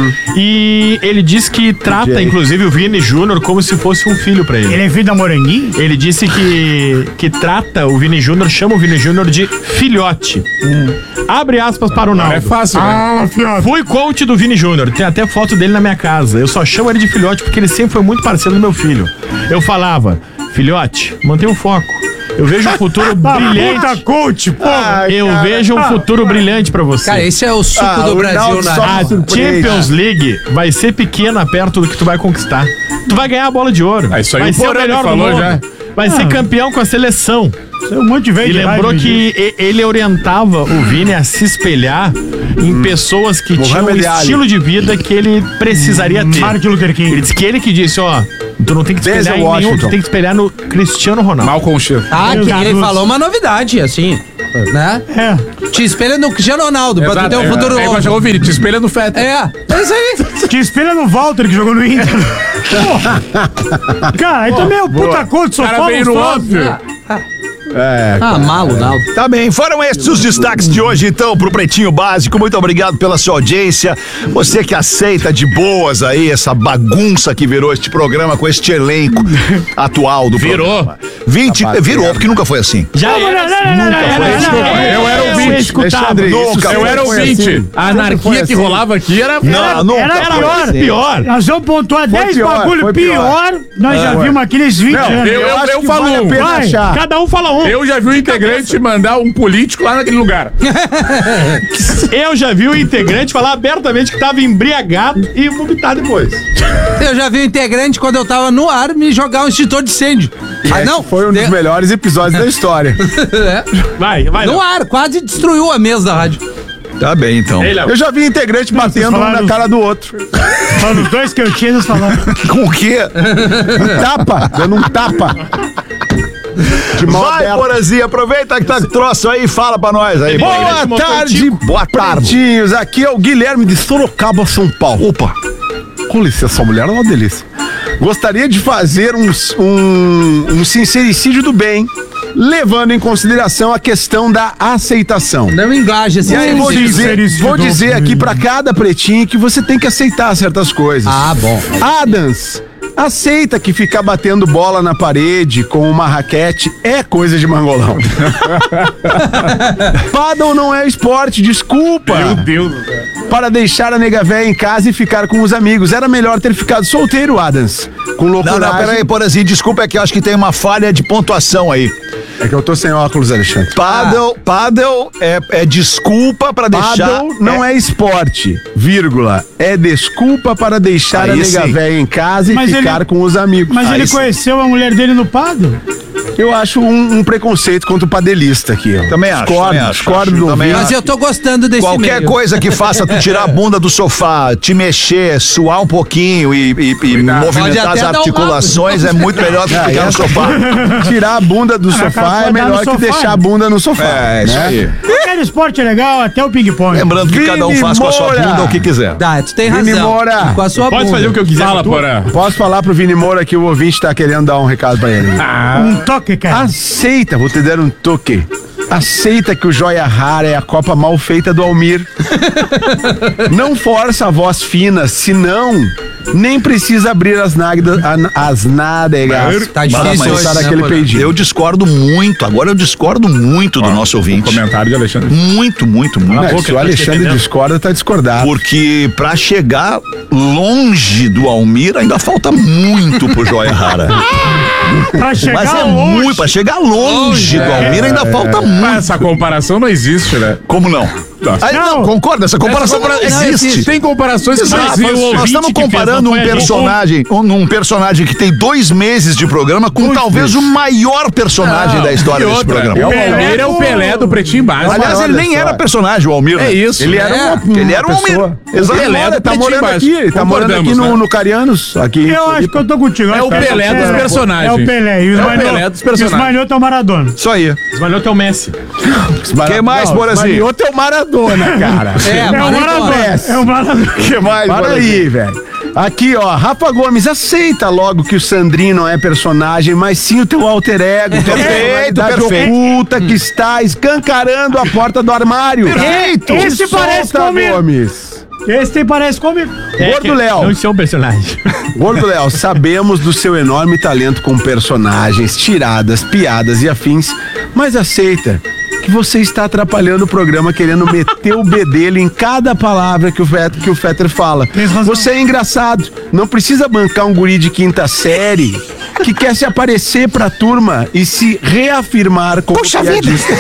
[SPEAKER 1] E ele disse que trata,
[SPEAKER 6] J.
[SPEAKER 1] inclusive, o Vini Júnior como se fosse um filho pra ele.
[SPEAKER 4] Ele é filho da Moranguinho?
[SPEAKER 1] Ele disse que, que trata o Vini Júnior, chama o Vini Júnior de filhote. Abre aspas para o Naldo.
[SPEAKER 5] É fácil, né?
[SPEAKER 4] Ah, fiado.
[SPEAKER 1] Fui coach do Vini Júnior, tem até foto dele na minha casa. Eu só chamo ele de filhote porque ele sempre foi muito parceiro do meu filho. Eu falava, filhote, mantenha o foco. Eu vejo um futuro brilhante.
[SPEAKER 4] Puta coach, pô.
[SPEAKER 1] Eu vejo um futuro brilhante pra você.
[SPEAKER 2] Cara, esse é o suco
[SPEAKER 6] Ah,
[SPEAKER 2] do
[SPEAKER 6] o
[SPEAKER 2] Brasil,
[SPEAKER 6] Ronaldo
[SPEAKER 2] né?
[SPEAKER 6] só-
[SPEAKER 1] A
[SPEAKER 6] surpresa.
[SPEAKER 1] Champions League vai ser pequena perto do que tu vai conquistar. Tu vai ganhar a bola de ouro.
[SPEAKER 5] Ah, isso aí
[SPEAKER 1] vai
[SPEAKER 5] o
[SPEAKER 1] ser o
[SPEAKER 5] Porã
[SPEAKER 1] melhor do
[SPEAKER 5] falou
[SPEAKER 1] mundo.
[SPEAKER 5] já.
[SPEAKER 1] Vai ser campeão com a seleção.
[SPEAKER 4] Isso é um monte de velho
[SPEAKER 1] E
[SPEAKER 4] de
[SPEAKER 1] lembrou
[SPEAKER 4] raiva,
[SPEAKER 1] que e- ele orientava o Vini a se espelhar em pessoas que tinham o
[SPEAKER 6] Mohamed Ali.
[SPEAKER 1] estilo de vida que ele precisaria ter.
[SPEAKER 4] Martin Luther King.
[SPEAKER 1] Ele disse que ele que disse, ó, tu não tem que te espelhar
[SPEAKER 6] Denzel
[SPEAKER 1] em nenhum,
[SPEAKER 6] Washington.
[SPEAKER 1] tu tem que espelhar no Cristiano Ronaldo.
[SPEAKER 5] Malcolm X.
[SPEAKER 2] Ah,
[SPEAKER 4] Deus
[SPEAKER 2] que ele
[SPEAKER 4] Deus.
[SPEAKER 2] falou uma novidade, assim, né?
[SPEAKER 4] É.
[SPEAKER 2] Te espelha no Cristiano Ronaldo, pra tu ter um futuro
[SPEAKER 5] É igual
[SPEAKER 2] longo.
[SPEAKER 5] chegou o Vini, te espelha no Feta.
[SPEAKER 2] É, é isso aí.
[SPEAKER 4] Te espelha no Walter, que jogou no Inter. Porra. Cara, aí também é o puta coach, só
[SPEAKER 5] O cara
[SPEAKER 4] fala
[SPEAKER 5] veio
[SPEAKER 4] uns
[SPEAKER 5] no
[SPEAKER 4] troços.
[SPEAKER 5] óbvio.
[SPEAKER 6] É,
[SPEAKER 2] Ah, malo, Naldo.
[SPEAKER 3] Tá bem, foram estes os destaques de hoje, então, pro Pretinho Básico. Muito obrigado pela sua audiência. Você que aceita de boas aí essa bagunça que virou este programa com este elenco atual do
[SPEAKER 5] Virou.
[SPEAKER 3] programa. vinte,
[SPEAKER 6] Tá
[SPEAKER 3] virou,
[SPEAKER 6] batendo.
[SPEAKER 3] porque nunca foi assim.
[SPEAKER 1] Já
[SPEAKER 4] Não, não,
[SPEAKER 1] era
[SPEAKER 4] não,
[SPEAKER 1] assim.
[SPEAKER 4] não, não,
[SPEAKER 3] Nunca
[SPEAKER 4] não,
[SPEAKER 3] foi
[SPEAKER 4] não,
[SPEAKER 3] assim.
[SPEAKER 4] não, não,
[SPEAKER 5] Eu era
[SPEAKER 1] Eu
[SPEAKER 5] ouvinte.
[SPEAKER 1] escutava.
[SPEAKER 6] Alexandre,
[SPEAKER 3] Nunca
[SPEAKER 6] isso
[SPEAKER 5] Eu era
[SPEAKER 6] foi
[SPEAKER 5] ouvinte.
[SPEAKER 6] assim.
[SPEAKER 5] A anarquia
[SPEAKER 6] Foi
[SPEAKER 5] que
[SPEAKER 6] assim.
[SPEAKER 5] rolava aqui era.
[SPEAKER 3] Não, nunca
[SPEAKER 4] Era
[SPEAKER 3] foi
[SPEAKER 4] pior.
[SPEAKER 3] assim.
[SPEAKER 1] Pior.
[SPEAKER 4] Nós vamos pontuar dez
[SPEAKER 6] pior,
[SPEAKER 4] bagulho
[SPEAKER 6] foi
[SPEAKER 4] pior.
[SPEAKER 6] pior.
[SPEAKER 4] Nós já
[SPEAKER 6] Foi.
[SPEAKER 4] vimos aqui nesses vinte
[SPEAKER 6] Não,
[SPEAKER 4] anos.
[SPEAKER 5] eu-
[SPEAKER 6] eu, acho
[SPEAKER 5] eu
[SPEAKER 6] que
[SPEAKER 5] falo
[SPEAKER 6] vale a
[SPEAKER 5] um.
[SPEAKER 6] pena
[SPEAKER 4] Vai.
[SPEAKER 6] achar.
[SPEAKER 1] Cada um fala um.
[SPEAKER 5] Eu já vi um integrante mandar um político lá naquele lugar.
[SPEAKER 1] Eu já vi o integrante falar abertamente que tava embriagado e vomitar depois.
[SPEAKER 2] Eu já vi o integrante, quando eu tava no ar, me jogar um extintor de incêndio. Ah,
[SPEAKER 6] Esse
[SPEAKER 2] não.
[SPEAKER 6] Foi um dos
[SPEAKER 2] de-
[SPEAKER 6] melhores episódios da história.
[SPEAKER 2] É.
[SPEAKER 1] Vai, vai.
[SPEAKER 2] No
[SPEAKER 1] Léo.
[SPEAKER 2] ar, quase destruiu a mesa da rádio.
[SPEAKER 3] Tá bem, então.
[SPEAKER 1] Ei, Léo.
[SPEAKER 6] Eu já vi integrante batendo um
[SPEAKER 4] falaram-
[SPEAKER 6] na cara do outro.
[SPEAKER 4] Falando os dois que eu tinha, eles falaram.
[SPEAKER 3] Com o quê?
[SPEAKER 6] Um tapa, dando um tapa. De mão
[SPEAKER 3] Vai,
[SPEAKER 6] aberta.
[SPEAKER 3] Porazinha, aproveita que tá com troço aí e fala pra nós aí.
[SPEAKER 6] Boa
[SPEAKER 1] Integrante
[SPEAKER 6] tarde,
[SPEAKER 3] Boa tarde.
[SPEAKER 6] pretinhos. Aqui é o Guilherme de Sorocaba, São Paulo.
[SPEAKER 3] Opa.
[SPEAKER 6] Com licença, sua mulher é uma delícia. Gostaria de fazer um, um, um sincericídio do bem, levando em consideração a questão da aceitação.
[SPEAKER 2] Não engaja assim.
[SPEAKER 6] E aí, vou
[SPEAKER 4] Sim,
[SPEAKER 6] dizer,
[SPEAKER 4] sincericídio
[SPEAKER 6] vou
[SPEAKER 4] do
[SPEAKER 6] dizer
[SPEAKER 4] bem.
[SPEAKER 6] aqui pra cada pretinho que você tem que aceitar certas coisas.
[SPEAKER 2] Ah, bom.
[SPEAKER 6] Adams, aceita que ficar batendo bola na parede com uma raquete é coisa de mangolão. Paddle não é esporte, desculpa.
[SPEAKER 5] Meu Deus.
[SPEAKER 6] Para deixar a nega véia em casa e ficar com os amigos. Era melhor ter ficado solteiro, Adams. Com
[SPEAKER 3] Não,
[SPEAKER 6] loucura.
[SPEAKER 3] não, peraí, Porazinho, desculpa, é que eu acho que tem uma falha de pontuação aí.
[SPEAKER 6] É que eu tô sem óculos, Alexandre.
[SPEAKER 3] Paddle, paddle é, é desculpa pra deixar...
[SPEAKER 6] Paddle não é esporte, vírgula. É desculpa para deixar
[SPEAKER 3] Aí
[SPEAKER 6] a nega
[SPEAKER 3] sim.
[SPEAKER 6] véia em casa e
[SPEAKER 4] Mas
[SPEAKER 6] ficar
[SPEAKER 4] ele-
[SPEAKER 6] com os amigos.
[SPEAKER 4] Mas
[SPEAKER 3] Aí
[SPEAKER 4] ele
[SPEAKER 3] sim.
[SPEAKER 4] conheceu a mulher dele no Pado?
[SPEAKER 6] Eu acho um, um preconceito contra o padelista aqui. ó.
[SPEAKER 3] Também acho,
[SPEAKER 6] Discordo,
[SPEAKER 3] também acho,
[SPEAKER 6] discordo
[SPEAKER 3] acho,
[SPEAKER 6] do
[SPEAKER 3] também
[SPEAKER 6] ouvinte.
[SPEAKER 2] Mas eu tô gostando desse
[SPEAKER 3] Qualquer
[SPEAKER 2] meio.
[SPEAKER 3] coisa que faça tu tirar a bunda do sofá, te mexer, suar um pouquinho e, e- e movimentar
[SPEAKER 2] Pode
[SPEAKER 3] as
[SPEAKER 2] até dar um
[SPEAKER 3] articulações é muito melhor do que
[SPEAKER 6] Ah,
[SPEAKER 3] ficar no
[SPEAKER 6] essa-
[SPEAKER 3] sofá.
[SPEAKER 6] Tirar a bunda do
[SPEAKER 4] cara
[SPEAKER 6] sofá
[SPEAKER 4] pode
[SPEAKER 6] é
[SPEAKER 4] dar
[SPEAKER 6] melhor
[SPEAKER 4] no
[SPEAKER 6] que
[SPEAKER 4] sofá.
[SPEAKER 6] deixar a bunda no sofá.
[SPEAKER 3] É, isso
[SPEAKER 6] né?
[SPEAKER 3] aí.
[SPEAKER 4] Qualquer esporte é legal, até o ping-pong.
[SPEAKER 3] Lembrando que
[SPEAKER 6] Vini
[SPEAKER 3] cada um faz com a sua
[SPEAKER 6] Moura.
[SPEAKER 3] bunda o que quiser.
[SPEAKER 2] Tá, tu tem
[SPEAKER 6] Vini
[SPEAKER 2] razão.
[SPEAKER 6] Moura.
[SPEAKER 2] Com a sua
[SPEAKER 1] Pode
[SPEAKER 2] bunda.
[SPEAKER 1] fazer o que eu quiser.
[SPEAKER 5] Fala,
[SPEAKER 1] tu?
[SPEAKER 5] Porã.
[SPEAKER 6] Posso falar pro Vini Moura que o ouvinte tá querendo dar um recado pra ele?
[SPEAKER 4] Um toque, cara.
[SPEAKER 6] Aceita, vou te dar um toque. Aceita que o Joia Rara é a copa mal feita do Almir. Não força a voz fina, senão nem precisa abrir as nádegas. As nádegas.
[SPEAKER 2] Tá
[SPEAKER 3] Mas-
[SPEAKER 2] difícil
[SPEAKER 3] mas
[SPEAKER 2] hoje,
[SPEAKER 6] soltar
[SPEAKER 2] né,
[SPEAKER 6] aquele
[SPEAKER 2] Porã?
[SPEAKER 6] peidinho.
[SPEAKER 3] Eu discordo muito, agora eu discordo muito do nosso ouvinte.
[SPEAKER 5] Comentário de Alexandre.
[SPEAKER 3] Muito, muito, muito.
[SPEAKER 6] Não,
[SPEAKER 1] boca,
[SPEAKER 6] se o
[SPEAKER 1] tá
[SPEAKER 6] Alexandre
[SPEAKER 1] entendendo?
[SPEAKER 6] discorda, tá discordado.
[SPEAKER 3] Porque pra chegar longe do Almir ainda falta muito pro Joia Rara.
[SPEAKER 4] Pra chegar
[SPEAKER 3] Mas é
[SPEAKER 4] longe.
[SPEAKER 3] muito, pra chegar longe do Almir ainda falta
[SPEAKER 5] Mas
[SPEAKER 3] muito.
[SPEAKER 5] essa comparação não existe, né?
[SPEAKER 3] Como não? Aí, não,
[SPEAKER 4] Não.
[SPEAKER 3] concorda, essa comparação
[SPEAKER 5] Essa compara-
[SPEAKER 3] não existe.
[SPEAKER 5] Tem comparações que não
[SPEAKER 3] Exato,
[SPEAKER 5] existem.
[SPEAKER 3] nós- nós
[SPEAKER 1] ouvinte
[SPEAKER 3] estamos
[SPEAKER 1] que fez,
[SPEAKER 3] comparando
[SPEAKER 1] não
[SPEAKER 3] um
[SPEAKER 1] foi a gente.
[SPEAKER 3] personagem, um, um personagem que tem dois meses de programa com talvez o maior personagem da história
[SPEAKER 5] E
[SPEAKER 3] desse
[SPEAKER 5] outra,
[SPEAKER 3] programa.
[SPEAKER 5] o Almir é o Pelé do Pretinho Básico.
[SPEAKER 3] Aliás,
[SPEAKER 6] maior
[SPEAKER 3] ele
[SPEAKER 6] da
[SPEAKER 3] nem era
[SPEAKER 6] história.
[SPEAKER 3] personagem, o Almir.
[SPEAKER 5] É
[SPEAKER 3] né?
[SPEAKER 5] isso.
[SPEAKER 6] Ele era
[SPEAKER 2] É,
[SPEAKER 6] uma,
[SPEAKER 3] ele era um
[SPEAKER 6] pessoa.
[SPEAKER 3] Almir. Exato.
[SPEAKER 6] Ele
[SPEAKER 5] Pelé
[SPEAKER 6] mora,
[SPEAKER 5] do
[SPEAKER 6] tá
[SPEAKER 5] Pretinho
[SPEAKER 6] morando
[SPEAKER 5] Básico.
[SPEAKER 6] aqui, ele tá morando aqui
[SPEAKER 5] Concordamos,
[SPEAKER 6] no,
[SPEAKER 5] né?
[SPEAKER 6] no Carianos. Aqui.
[SPEAKER 4] Eu acho que eu tô contigo.
[SPEAKER 5] É o Pelé dos personagens.
[SPEAKER 4] É o Pelé. E os
[SPEAKER 5] É o
[SPEAKER 4] Manioto-
[SPEAKER 5] Pelé dos
[SPEAKER 4] E os
[SPEAKER 5] personagens.
[SPEAKER 4] Manioto é o Maradona.
[SPEAKER 3] Isso aí.
[SPEAKER 1] Esmalhou teu Messi.
[SPEAKER 3] Quem mais, Borazinho?
[SPEAKER 6] Manioto é o Maradona, cara.
[SPEAKER 2] É,
[SPEAKER 4] É o
[SPEAKER 2] Maradona.
[SPEAKER 4] Maradona. É o Maradona.
[SPEAKER 3] que mais,
[SPEAKER 6] Para
[SPEAKER 3] Borazinho?
[SPEAKER 6] aí, velho. Aqui, ó, Rafa Gomes, aceita logo que o Sandrinho não é personagem, mas sim o teu alter ego, tua
[SPEAKER 3] Perfeito,
[SPEAKER 6] personalidade
[SPEAKER 3] perfeito.
[SPEAKER 6] oculta que está escancarando a porta do armário.
[SPEAKER 3] Perfeito.
[SPEAKER 4] Esse parece
[SPEAKER 6] Solta,
[SPEAKER 4] comigo.
[SPEAKER 6] Gomes.
[SPEAKER 4] Esse tem parece comigo.
[SPEAKER 1] É
[SPEAKER 6] Gordo
[SPEAKER 1] que-
[SPEAKER 6] Léo.
[SPEAKER 1] Não, isso é um personagem.
[SPEAKER 6] Gordo Léo, sabemos do seu enorme talento com personagens, tiradas, piadas e afins, mas aceita que você está atrapalhando o programa querendo meter o bedelho em cada palavra que o Fetter, que o Fetter fala.
[SPEAKER 4] Tens razão.
[SPEAKER 6] Você é engraçado, não precisa bancar um guri de quinta série que quer se aparecer pra turma e se reafirmar como
[SPEAKER 3] Puxa
[SPEAKER 6] piadista.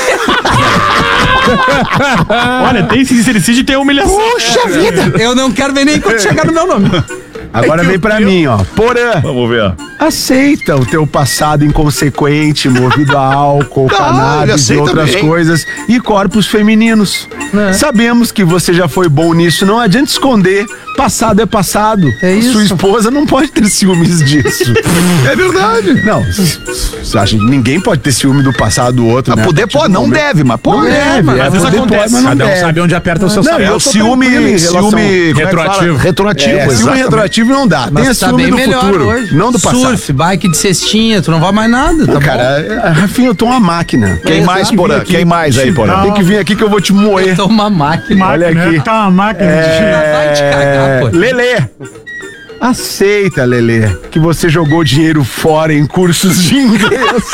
[SPEAKER 1] Olha, tem sincericídio e tem humilhação.
[SPEAKER 3] Puxa vida!
[SPEAKER 2] Eu não quero ver nem quando chegar no meu nome.
[SPEAKER 6] Agora vem pra mim, ó. Porã,
[SPEAKER 3] Vamos ver.
[SPEAKER 6] aceita o teu passado inconsequente, movido a álcool,
[SPEAKER 3] Não, ele
[SPEAKER 6] cannabis e
[SPEAKER 3] aceita
[SPEAKER 6] outras
[SPEAKER 3] bem.
[SPEAKER 6] coisas, e corpos femininos.
[SPEAKER 2] É.
[SPEAKER 6] Sabemos que você já foi bom nisso, não adianta esconder. Passado é passado.
[SPEAKER 2] É isso.
[SPEAKER 6] Sua esposa não pode ter ciúmes disso.
[SPEAKER 3] É verdade.
[SPEAKER 6] Não, você acha que ninguém pode ter ciúme do passado do outro,
[SPEAKER 3] Mas
[SPEAKER 6] né?
[SPEAKER 3] poder
[SPEAKER 6] A partir
[SPEAKER 3] pode,
[SPEAKER 6] do
[SPEAKER 3] não
[SPEAKER 6] momento-
[SPEAKER 3] deve, mas pode.
[SPEAKER 6] Não deve,
[SPEAKER 2] mas
[SPEAKER 6] é,
[SPEAKER 1] às vezes
[SPEAKER 6] poder
[SPEAKER 1] acontece.
[SPEAKER 6] pode, mas não
[SPEAKER 5] Cada um
[SPEAKER 6] deve.
[SPEAKER 5] sabe onde aperta o seu
[SPEAKER 6] Não,
[SPEAKER 5] sapato.
[SPEAKER 3] É
[SPEAKER 6] eu
[SPEAKER 3] o
[SPEAKER 6] tô
[SPEAKER 3] ciúme,
[SPEAKER 6] tranquilo em relação-
[SPEAKER 3] ciúme como é que fala?
[SPEAKER 5] Retroativo.
[SPEAKER 3] Retroativo,
[SPEAKER 6] É, ciúme
[SPEAKER 3] exatamente.
[SPEAKER 6] retroativo não dá. Tem a
[SPEAKER 2] Mas tá
[SPEAKER 6] ciúme
[SPEAKER 2] bem
[SPEAKER 6] do
[SPEAKER 2] melhor
[SPEAKER 6] futuro,
[SPEAKER 2] hoje.
[SPEAKER 6] não do passado.
[SPEAKER 2] Surf, bike de cestinha, tu não vai mais nada, tá bom?
[SPEAKER 6] Cara, Rafinha, eu tô uma máquina.
[SPEAKER 3] Quem
[SPEAKER 2] É,
[SPEAKER 3] mais,
[SPEAKER 2] exato.
[SPEAKER 3] Porã? Quem mais aí, Porã?
[SPEAKER 6] Tem que vir aqui que eu vou te moer.
[SPEAKER 2] Eu tô uma máquina.
[SPEAKER 6] Olha
[SPEAKER 4] Máquina,
[SPEAKER 6] aqui.
[SPEAKER 4] Tá uma máquina de
[SPEAKER 6] É...
[SPEAKER 2] Vai te cagar, pô.
[SPEAKER 6] Lelê. Aceita, Lelê, que você jogou dinheiro fora em cursos de inglês.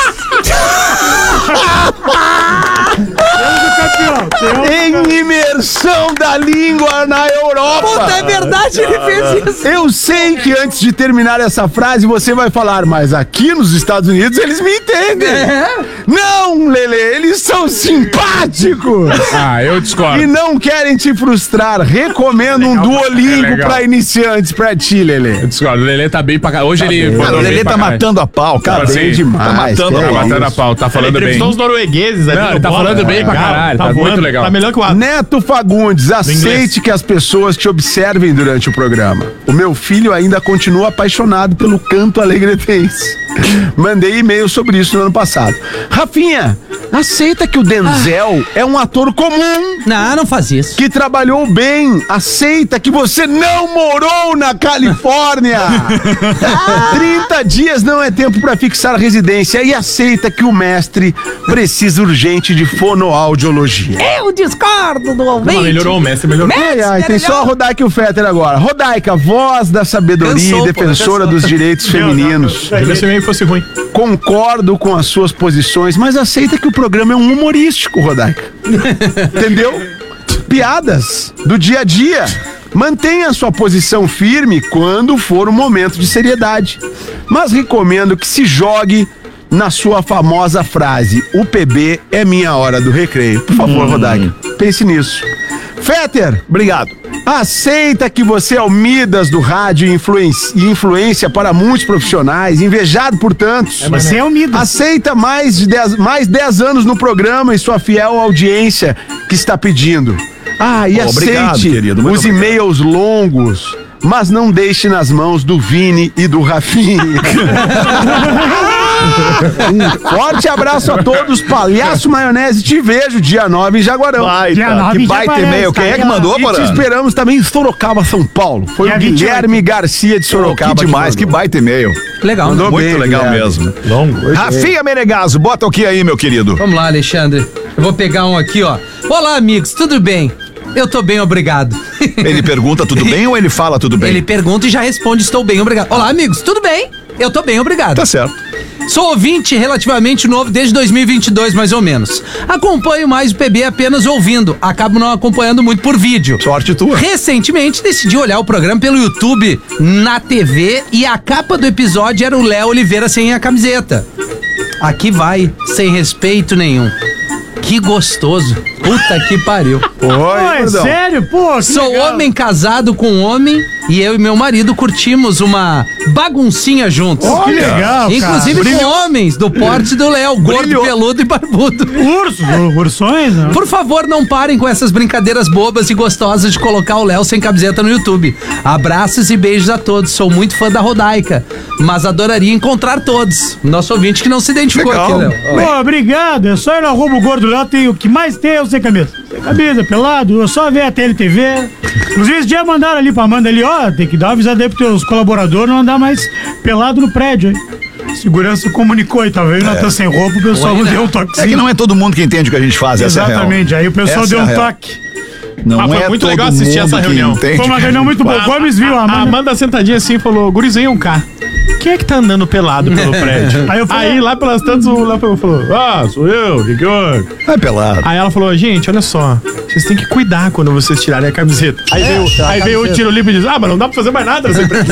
[SPEAKER 4] campeão. Tem
[SPEAKER 6] Em imersão da língua na Europa.
[SPEAKER 2] Puta, é verdade, ele fez isso.
[SPEAKER 6] Eu sei que antes de terminar essa frase você vai falar, mas aqui nos Estados Unidos eles me entendem.
[SPEAKER 2] É?
[SPEAKER 6] Não, Lelê, eles são simpáticos.
[SPEAKER 5] Ah, eu discordo.
[SPEAKER 6] E não querem te frustrar. Recomendo um
[SPEAKER 5] É
[SPEAKER 6] Duolingo
[SPEAKER 5] legal.
[SPEAKER 6] pra iniciantes pra ti, Lelê.
[SPEAKER 5] Eu discordo. O Lelê tá bem pra cá. Hoje ele.
[SPEAKER 3] Cara,
[SPEAKER 5] mandou
[SPEAKER 3] o
[SPEAKER 5] bem
[SPEAKER 3] Lelê
[SPEAKER 5] pra
[SPEAKER 3] tá
[SPEAKER 5] caralho.
[SPEAKER 3] matando a pau, cara.
[SPEAKER 5] Tá
[SPEAKER 6] Bem
[SPEAKER 5] bem
[SPEAKER 6] demais.
[SPEAKER 3] Tá matando,
[SPEAKER 6] que
[SPEAKER 5] Tá
[SPEAKER 6] é
[SPEAKER 5] matando a
[SPEAKER 6] isso.
[SPEAKER 5] pau, tá falando bem.
[SPEAKER 1] Entrevistou os noruegueses ali.
[SPEAKER 5] Não,
[SPEAKER 1] no
[SPEAKER 5] ele tá
[SPEAKER 1] bola.
[SPEAKER 5] falando bem pra
[SPEAKER 1] Legal,
[SPEAKER 5] caralho, tá muito
[SPEAKER 1] voando.
[SPEAKER 5] legal.
[SPEAKER 1] Tá melhor que o Adam.
[SPEAKER 6] Neto Fagundes, aceite
[SPEAKER 1] inglês.
[SPEAKER 6] que as pessoas te observem durante o programa. O meu filho ainda continua apaixonado pelo canto alegretense. Mandei e-mail sobre isso no ano passado. Rafinha, aceita que o Denzel é um ator comum
[SPEAKER 2] Não, não faz isso.
[SPEAKER 6] que trabalhou bem. Aceita que você não morou na Califórnia. trinta dias não é tempo para fixar residência. E aceita que o mestre precisa urgente de fonoaudiologia.
[SPEAKER 2] Eu discordo do
[SPEAKER 1] Não,
[SPEAKER 2] ouvinte.
[SPEAKER 1] melhorou o mestre, melhorou.
[SPEAKER 6] Ai, ai, tem só a Rodaica e o Fetter agora. Rodaica, voz da sabedoria
[SPEAKER 2] Cansou,
[SPEAKER 6] e
[SPEAKER 2] pô,
[SPEAKER 6] defensora
[SPEAKER 2] cansou.
[SPEAKER 6] dos direitos femininos.
[SPEAKER 1] Devia ser meio que fosse ruim.
[SPEAKER 6] Concordo com as suas posições, mas aceita que o programa é um humorístico, Rodaica. Entendeu? Piadas do dia a dia. Mantenha sua posição firme quando for o momento de seriedade. Mas recomendo que se jogue na sua famosa frase: o P B é minha hora do recreio. Por favor,
[SPEAKER 3] Hum.
[SPEAKER 6] Rodaica, pense nisso. Fetter,
[SPEAKER 3] Obrigado.
[SPEAKER 6] aceita que você é o Midas do rádio e influência, e influência para muitos profissionais, invejado por tantos.
[SPEAKER 4] Você é o Midas.
[SPEAKER 6] Aceita mais de dez, mais dez anos no programa e sua fiel audiência que está pedindo. Ah, e
[SPEAKER 3] Obrigado,
[SPEAKER 6] aceite
[SPEAKER 3] querido, muito
[SPEAKER 6] os
[SPEAKER 3] obrigado.
[SPEAKER 6] e-mails longos, mas não deixe nas mãos do Vini e do Rafinha. Um forte abraço a todos, Palhaço Maionese, te vejo dia nove em Jaguarão.
[SPEAKER 4] Dia
[SPEAKER 3] Baita,
[SPEAKER 4] nove
[SPEAKER 3] que
[SPEAKER 4] já
[SPEAKER 3] baita
[SPEAKER 4] aparece,
[SPEAKER 3] e-mail. Quem
[SPEAKER 4] tá
[SPEAKER 3] é que
[SPEAKER 4] aí, ó.
[SPEAKER 3] mandou,
[SPEAKER 6] E te
[SPEAKER 3] Porã?
[SPEAKER 6] esperamos também em Sorocaba, São Paulo. Foi
[SPEAKER 4] Dia
[SPEAKER 6] o
[SPEAKER 4] vinte e oito.
[SPEAKER 6] Guilherme Garcia de
[SPEAKER 3] Pô,
[SPEAKER 6] Sorocaba.
[SPEAKER 3] que demais, que
[SPEAKER 6] mandou.
[SPEAKER 3] baita e-mail.
[SPEAKER 2] Legal,
[SPEAKER 6] Mandou
[SPEAKER 2] né?
[SPEAKER 3] Muito
[SPEAKER 6] bem,
[SPEAKER 3] legal
[SPEAKER 6] Guilherme.
[SPEAKER 3] mesmo.
[SPEAKER 1] Longo.
[SPEAKER 3] Rafinha Menegaso, bota o que aí, meu querido?
[SPEAKER 2] Vamos lá, Alexandre. Eu vou pegar um aqui, ó. Olá, amigos, tudo bem? Eu tô bem, obrigado.
[SPEAKER 3] Ele pergunta tudo bem ou ele fala tudo bem?
[SPEAKER 2] Ele pergunta e já responde, estou bem, obrigado. Olá, amigos, tudo bem? Eu tô bem, obrigado.
[SPEAKER 3] Tá certo.
[SPEAKER 2] Sou ouvinte relativamente novo desde dois mil e vinte e dois, mais ou menos. Acompanho mais o P B apenas ouvindo. Acabo não acompanhando muito por vídeo.
[SPEAKER 3] Sorte tua.
[SPEAKER 2] Recentemente decidi olhar o programa pelo YouTube, na T V, e a capa do episódio era o Léo Oliveira sem a camiseta. Aqui vai, sem respeito nenhum. Que gostoso. Puta que pariu.
[SPEAKER 6] Oi,
[SPEAKER 4] Pô, é
[SPEAKER 6] gordão.
[SPEAKER 4] sério? Pô, que
[SPEAKER 2] Sou
[SPEAKER 4] legal.
[SPEAKER 2] homem casado com homem e eu e meu marido curtimos uma baguncinha juntos.
[SPEAKER 4] Que legal,
[SPEAKER 2] Inclusive
[SPEAKER 4] cara.
[SPEAKER 2] com homens do porte do Léo, gordo,
[SPEAKER 3] Brilhou.
[SPEAKER 2] peludo e barbudo.
[SPEAKER 4] Ursos, ur- ursões, né?
[SPEAKER 2] Por favor, não parem com essas brincadeiras bobas e gostosas de colocar o Léo sem camiseta no YouTube. Abraços e beijos a todos. Sou muito fã da Rodaica, mas adoraria encontrar todos. Nosso ouvinte que não se identificou
[SPEAKER 3] Legal.
[SPEAKER 2] aqui, Léo. Ó.
[SPEAKER 4] Pô, obrigado. É só ir no arroba o gordo Léo, tem o que mais tem é o sem camisa. Sem camisa, pelado, é só ver a T L T V. Inclusive, esse dia mandaram ali pra Amanda ali, ó, tem que dar uma avisada aí pros teus colaboradores não andar mais pelado no prédio, hein? Segurança comunicou e tava eu e o Natan sem roupa, o pessoal
[SPEAKER 2] Oi,
[SPEAKER 4] deu
[SPEAKER 2] né?
[SPEAKER 4] um
[SPEAKER 3] É que
[SPEAKER 4] toquezinho.
[SPEAKER 3] não é todo mundo que entende o que a gente faz, essa é a real.
[SPEAKER 4] Exatamente, aí o pessoal
[SPEAKER 3] Essa
[SPEAKER 4] deu
[SPEAKER 3] é a
[SPEAKER 4] um
[SPEAKER 3] real.
[SPEAKER 4] toque.
[SPEAKER 3] Não
[SPEAKER 1] Ah, foi
[SPEAKER 3] é
[SPEAKER 1] muito
[SPEAKER 3] todo
[SPEAKER 1] legal assistir
[SPEAKER 3] mundo
[SPEAKER 1] essa
[SPEAKER 3] que
[SPEAKER 1] reunião.
[SPEAKER 3] entende.
[SPEAKER 4] Foi uma reunião muito boa. O Gomes viu a
[SPEAKER 1] A
[SPEAKER 4] Amanda.
[SPEAKER 1] Amanda sentadinha assim falou: gurizinho um K. quem é que tá andando pelado pelo prédio?
[SPEAKER 4] Aí eu falei-
[SPEAKER 1] Aí lá pelas tantas, o Léo falou, ah, sou eu, o que que houve?
[SPEAKER 3] É pelado.
[SPEAKER 1] Aí ela falou, gente, olha só, vocês têm que cuidar quando vocês tirarem a camiseta. Aí veio, aí veio o tiro limpo e diz, ah, mas não dá pra fazer mais nada nessa empresa.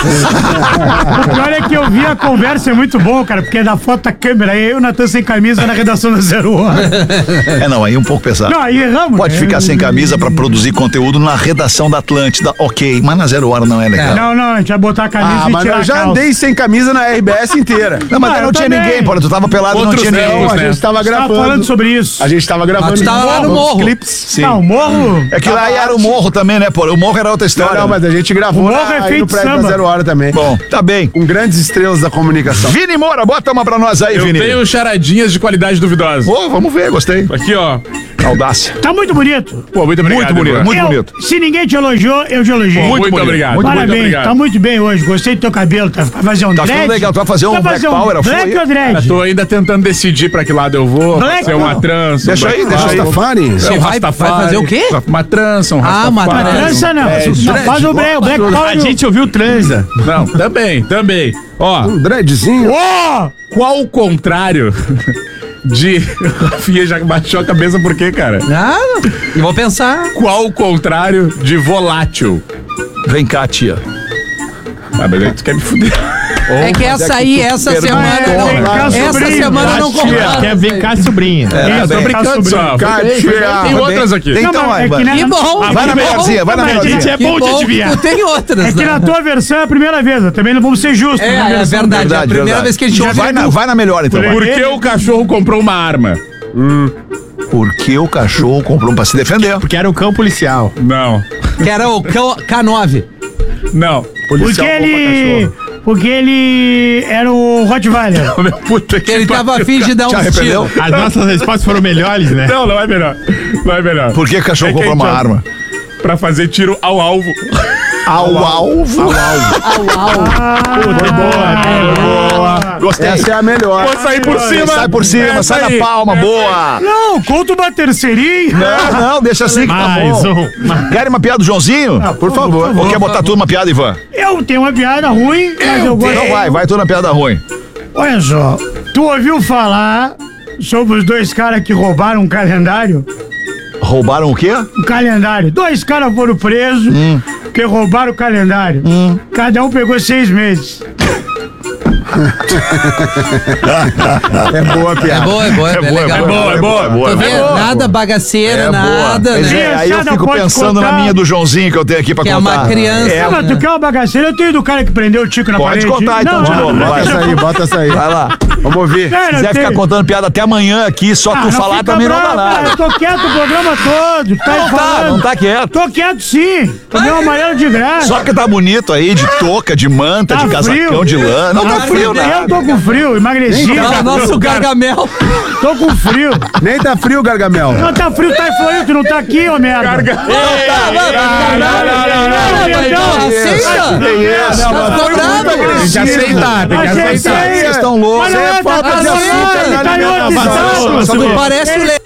[SPEAKER 4] O pior é que eu vi a conversa, é muito bom, cara, porque é da foto da câmera, aí eu e o Natan sem camisa na redação da Zero Hora.
[SPEAKER 3] É, não, aí é um pouco pesado.
[SPEAKER 4] Não, aí erramos.
[SPEAKER 3] Pode
[SPEAKER 4] né?
[SPEAKER 3] ficar sem camisa pra produzir conteúdo na redação da Atlântida, ok, mas na Zero Hora não é legal.
[SPEAKER 4] Não, não, a gente vai botar a camisa
[SPEAKER 6] Ah,
[SPEAKER 4] e
[SPEAKER 6] mas
[SPEAKER 4] tirar
[SPEAKER 6] eu
[SPEAKER 4] a
[SPEAKER 6] já
[SPEAKER 4] calça.
[SPEAKER 6] andei sem camisa na R B S inteira.
[SPEAKER 3] Não, mas
[SPEAKER 4] Ah,
[SPEAKER 3] aí não
[SPEAKER 4] eu
[SPEAKER 3] tinha
[SPEAKER 4] também.
[SPEAKER 3] ninguém, pô, tu tava pelado e não
[SPEAKER 5] Outros
[SPEAKER 3] tinha ninguém.
[SPEAKER 5] tempos,
[SPEAKER 6] A
[SPEAKER 5] né?
[SPEAKER 6] gente tava
[SPEAKER 4] Tava
[SPEAKER 6] gravando.
[SPEAKER 4] falando sobre isso.
[SPEAKER 6] A gente tava gravando.
[SPEAKER 2] Mas tu tava lá no
[SPEAKER 6] uns
[SPEAKER 2] morro.
[SPEAKER 6] clipes.
[SPEAKER 3] Sim.
[SPEAKER 4] Não, o morro...
[SPEAKER 3] É que lá era o morro também, né, pô? O morro era outra
[SPEAKER 6] Não,
[SPEAKER 3] história.
[SPEAKER 6] não, mas a gente gravou
[SPEAKER 4] O morro
[SPEAKER 6] na,
[SPEAKER 4] é
[SPEAKER 6] aí
[SPEAKER 4] feito
[SPEAKER 6] no prédio
[SPEAKER 4] samba.
[SPEAKER 6] da Zero Hora também.
[SPEAKER 3] Bom, tá bem.
[SPEAKER 6] Com grandes estrelas da comunicação.
[SPEAKER 3] Vini Moura, bota uma pra nós aí,
[SPEAKER 5] Eu
[SPEAKER 3] Vini.
[SPEAKER 5] tenho charadinhas de qualidade duvidosa.
[SPEAKER 3] Pô, vamos ver, gostei.
[SPEAKER 5] Aqui, ó.
[SPEAKER 3] Audácia.
[SPEAKER 4] Tá muito bonito.
[SPEAKER 5] Pô, muito obrigado.
[SPEAKER 3] Muito bonito,
[SPEAKER 5] Ivan.
[SPEAKER 3] muito
[SPEAKER 4] Eu-
[SPEAKER 3] bonito.
[SPEAKER 4] Se ninguém te elogiou, eu te elogio.
[SPEAKER 5] Muito,
[SPEAKER 3] bonito.
[SPEAKER 5] obrigado.
[SPEAKER 3] Muito
[SPEAKER 5] muito
[SPEAKER 4] Parabéns,
[SPEAKER 5] obrigado.
[SPEAKER 4] tá muito bem hoje. Gostei do teu cabelo. Tá, vai fazer um
[SPEAKER 3] Tá
[SPEAKER 4] dread?
[SPEAKER 3] ficando legal, tu vai fazer um
[SPEAKER 4] Vai
[SPEAKER 3] Black Power, a
[SPEAKER 4] Black
[SPEAKER 3] folha?
[SPEAKER 4] ou dread?
[SPEAKER 5] Tô ainda tentando decidir pra que lado eu vou.
[SPEAKER 4] Black
[SPEAKER 5] Pode ser uma
[SPEAKER 4] não.
[SPEAKER 5] trança.
[SPEAKER 3] Deixa
[SPEAKER 5] um
[SPEAKER 3] aí,
[SPEAKER 5] black
[SPEAKER 3] deixa aí.
[SPEAKER 5] power.
[SPEAKER 6] Rastafari?
[SPEAKER 5] É,
[SPEAKER 2] Você
[SPEAKER 5] um
[SPEAKER 2] vai-
[SPEAKER 5] Rastafari.
[SPEAKER 2] vai fazer o quê?
[SPEAKER 5] Uma trança, um
[SPEAKER 2] Ah,
[SPEAKER 5] Rastafari.
[SPEAKER 2] uma trança.
[SPEAKER 4] Trança não.
[SPEAKER 6] É,
[SPEAKER 4] não
[SPEAKER 6] dread,
[SPEAKER 4] faz o Black, o Black Power.
[SPEAKER 1] A gente ouviu transa.
[SPEAKER 5] Não, também, também. Ó,
[SPEAKER 6] Um dreadzinho.
[SPEAKER 4] Ô!
[SPEAKER 5] qual o contrário de... Rafinha já baixou a cabeça por quê, cara?
[SPEAKER 2] Ah, eu vou pensar.
[SPEAKER 5] Qual o contrário de volátil?
[SPEAKER 3] Vem cá, tia.
[SPEAKER 5] Ah, mas aí tu quer me fuder.
[SPEAKER 2] É que essa aí, essa
[SPEAKER 3] perguntou,
[SPEAKER 2] semana não.
[SPEAKER 4] vem cá,
[SPEAKER 2] Essa
[SPEAKER 4] sobrinho.
[SPEAKER 2] semana não
[SPEAKER 1] Tia,
[SPEAKER 2] compra.
[SPEAKER 1] quer vem cá, sobrinha.
[SPEAKER 3] É,
[SPEAKER 5] Tô
[SPEAKER 3] bem.
[SPEAKER 5] brincando só.
[SPEAKER 6] Cátia.
[SPEAKER 5] Tem outras aqui.
[SPEAKER 3] Tem-
[SPEAKER 4] Não,
[SPEAKER 3] Então,
[SPEAKER 4] mas
[SPEAKER 3] vai,
[SPEAKER 4] é
[SPEAKER 3] vai.
[SPEAKER 4] que na-
[SPEAKER 2] Que bom.
[SPEAKER 3] Vai na
[SPEAKER 2] que bom.
[SPEAKER 3] melhorzinha, vai na
[SPEAKER 1] A
[SPEAKER 3] melhorzinha.
[SPEAKER 1] gente é
[SPEAKER 2] Que
[SPEAKER 1] bom de
[SPEAKER 2] bom que
[SPEAKER 1] adivinhar.
[SPEAKER 2] tu tem outras,
[SPEAKER 4] É que na
[SPEAKER 2] né?
[SPEAKER 4] tua versão é a primeira vez. Também não vamos ser justos.
[SPEAKER 2] É,
[SPEAKER 4] na
[SPEAKER 2] é
[SPEAKER 4] versão
[SPEAKER 2] verdade. É a
[SPEAKER 3] Verdade,
[SPEAKER 2] primeira
[SPEAKER 3] verdade.
[SPEAKER 2] vez que a gente ouve.
[SPEAKER 3] Vai na, vai na melhor, então.
[SPEAKER 4] Por
[SPEAKER 5] Por que o cachorro comprou uma arma?
[SPEAKER 3] Porque o cachorro comprou pra se defender.
[SPEAKER 1] Porque era um cão policial.
[SPEAKER 5] Não.
[SPEAKER 2] Que era o K nove.
[SPEAKER 5] Não.
[SPEAKER 4] Porque ele... Porque ele era o Rottweiler.
[SPEAKER 5] Meu puta que
[SPEAKER 2] Ele tava
[SPEAKER 5] pariu.
[SPEAKER 2] afim de dar
[SPEAKER 3] Te
[SPEAKER 2] uns
[SPEAKER 3] arrependeu?
[SPEAKER 2] tiros.
[SPEAKER 1] As nossas respostas foram melhores, né?
[SPEAKER 5] Não, não é melhor. Não é melhor.
[SPEAKER 3] Por que o cachorro
[SPEAKER 5] É que
[SPEAKER 3] comprou
[SPEAKER 5] a
[SPEAKER 3] uma
[SPEAKER 5] gente-
[SPEAKER 3] arma?
[SPEAKER 5] Pra fazer tiro ao alvo.
[SPEAKER 3] Ao alvo.
[SPEAKER 2] Au, au.
[SPEAKER 1] Puta, boa,
[SPEAKER 3] Boa. Gostei.
[SPEAKER 6] Essa é a melhor.
[SPEAKER 5] Vou sair por cima.
[SPEAKER 3] Sai por cima,
[SPEAKER 5] Essa
[SPEAKER 3] sai
[SPEAKER 5] aí.
[SPEAKER 3] na palma, boa.
[SPEAKER 4] Não, conta uma terceirinha.
[SPEAKER 3] Não, não, deixa assim que tá
[SPEAKER 1] Mais
[SPEAKER 3] bom.
[SPEAKER 1] um. Ma-
[SPEAKER 3] Querem uma piada do Joãozinho?
[SPEAKER 6] Por favor.
[SPEAKER 3] Ou quer botar tudo uma piada, Ivan?
[SPEAKER 4] Eu tenho uma piada ruim, mas eu gosto.
[SPEAKER 3] Então vai, vai tudo na piada ruim.
[SPEAKER 4] Olha só, tu ouviu falar sobre os dois caras que roubaram um calendário?
[SPEAKER 3] Roubaram o quê?
[SPEAKER 4] Um calendário. Dois caras foram presos porque roubaram o calendário. Cada um pegou seis meses.
[SPEAKER 6] É boa a
[SPEAKER 2] É
[SPEAKER 6] piada.
[SPEAKER 2] boa, é boa, é, legal.
[SPEAKER 3] é boa, é boa, é boa.
[SPEAKER 2] Tô
[SPEAKER 3] é
[SPEAKER 2] vendo?
[SPEAKER 3] boa.
[SPEAKER 2] Nada bagaceira,
[SPEAKER 3] É boa.
[SPEAKER 2] nada.
[SPEAKER 3] Pois
[SPEAKER 2] né?
[SPEAKER 3] é, aí eu
[SPEAKER 4] Criançada
[SPEAKER 3] fico
[SPEAKER 4] pode
[SPEAKER 3] pensando
[SPEAKER 4] contar.
[SPEAKER 3] na minha do Joãozinho que eu tenho aqui pra
[SPEAKER 2] Que é
[SPEAKER 3] contar.
[SPEAKER 2] uma criança.
[SPEAKER 3] É,
[SPEAKER 4] Ah, mas tu quer uma bagaceira? Eu tenho do cara que prendeu o Tico na
[SPEAKER 3] Pode
[SPEAKER 4] parede.
[SPEAKER 3] contar, então, de novo,
[SPEAKER 6] Bota
[SPEAKER 3] vai.
[SPEAKER 6] essa aí, bota essa aí.
[SPEAKER 3] Vai lá.
[SPEAKER 6] Vamos ouvir.
[SPEAKER 4] Cara,
[SPEAKER 3] Se quiser
[SPEAKER 4] tem-
[SPEAKER 3] ficar contando piada até amanhã aqui, só
[SPEAKER 4] Ah,
[SPEAKER 3] tu
[SPEAKER 4] não
[SPEAKER 3] falar
[SPEAKER 4] fica
[SPEAKER 3] também não
[SPEAKER 4] bravo,
[SPEAKER 3] dá
[SPEAKER 4] cara.
[SPEAKER 3] nada.
[SPEAKER 4] Eu tô quieto o programa todo. Tu tá
[SPEAKER 3] Não
[SPEAKER 4] aí
[SPEAKER 3] tá,
[SPEAKER 4] falando.
[SPEAKER 3] não tá quieto.
[SPEAKER 4] Tô quieto sim. Tomei um amarelo de graça.
[SPEAKER 3] Só porque tá bonito aí, de touca, de manta,
[SPEAKER 4] Tá
[SPEAKER 3] de casacão,
[SPEAKER 4] frio.
[SPEAKER 3] de lã. Não tá frio,
[SPEAKER 4] Eu
[SPEAKER 3] nada.
[SPEAKER 4] tô com frio, emagreci.
[SPEAKER 2] Não, nosso Gargamel.
[SPEAKER 4] Tô com frio.
[SPEAKER 6] Nem tá frio, Gargamel.
[SPEAKER 4] Não tá frio, tá em Floripa, tu não tá aqui, ô merda.
[SPEAKER 2] Aceita?
[SPEAKER 3] Que isso?
[SPEAKER 2] Ficou bravo?
[SPEAKER 5] Tem que aceitar, tem que
[SPEAKER 4] Achei
[SPEAKER 5] aceitar.
[SPEAKER 4] feio.
[SPEAKER 3] Vocês estão loucos.
[SPEAKER 4] Mas não
[SPEAKER 3] Isso é
[SPEAKER 4] tá
[SPEAKER 3] falta de
[SPEAKER 4] fazendo,
[SPEAKER 3] açúcar
[SPEAKER 4] ele
[SPEAKER 3] na
[SPEAKER 4] tá em outro
[SPEAKER 3] alimentação.
[SPEAKER 4] estado.
[SPEAKER 3] Só
[SPEAKER 2] Tu
[SPEAKER 3] que-
[SPEAKER 2] parece o
[SPEAKER 4] Ele tá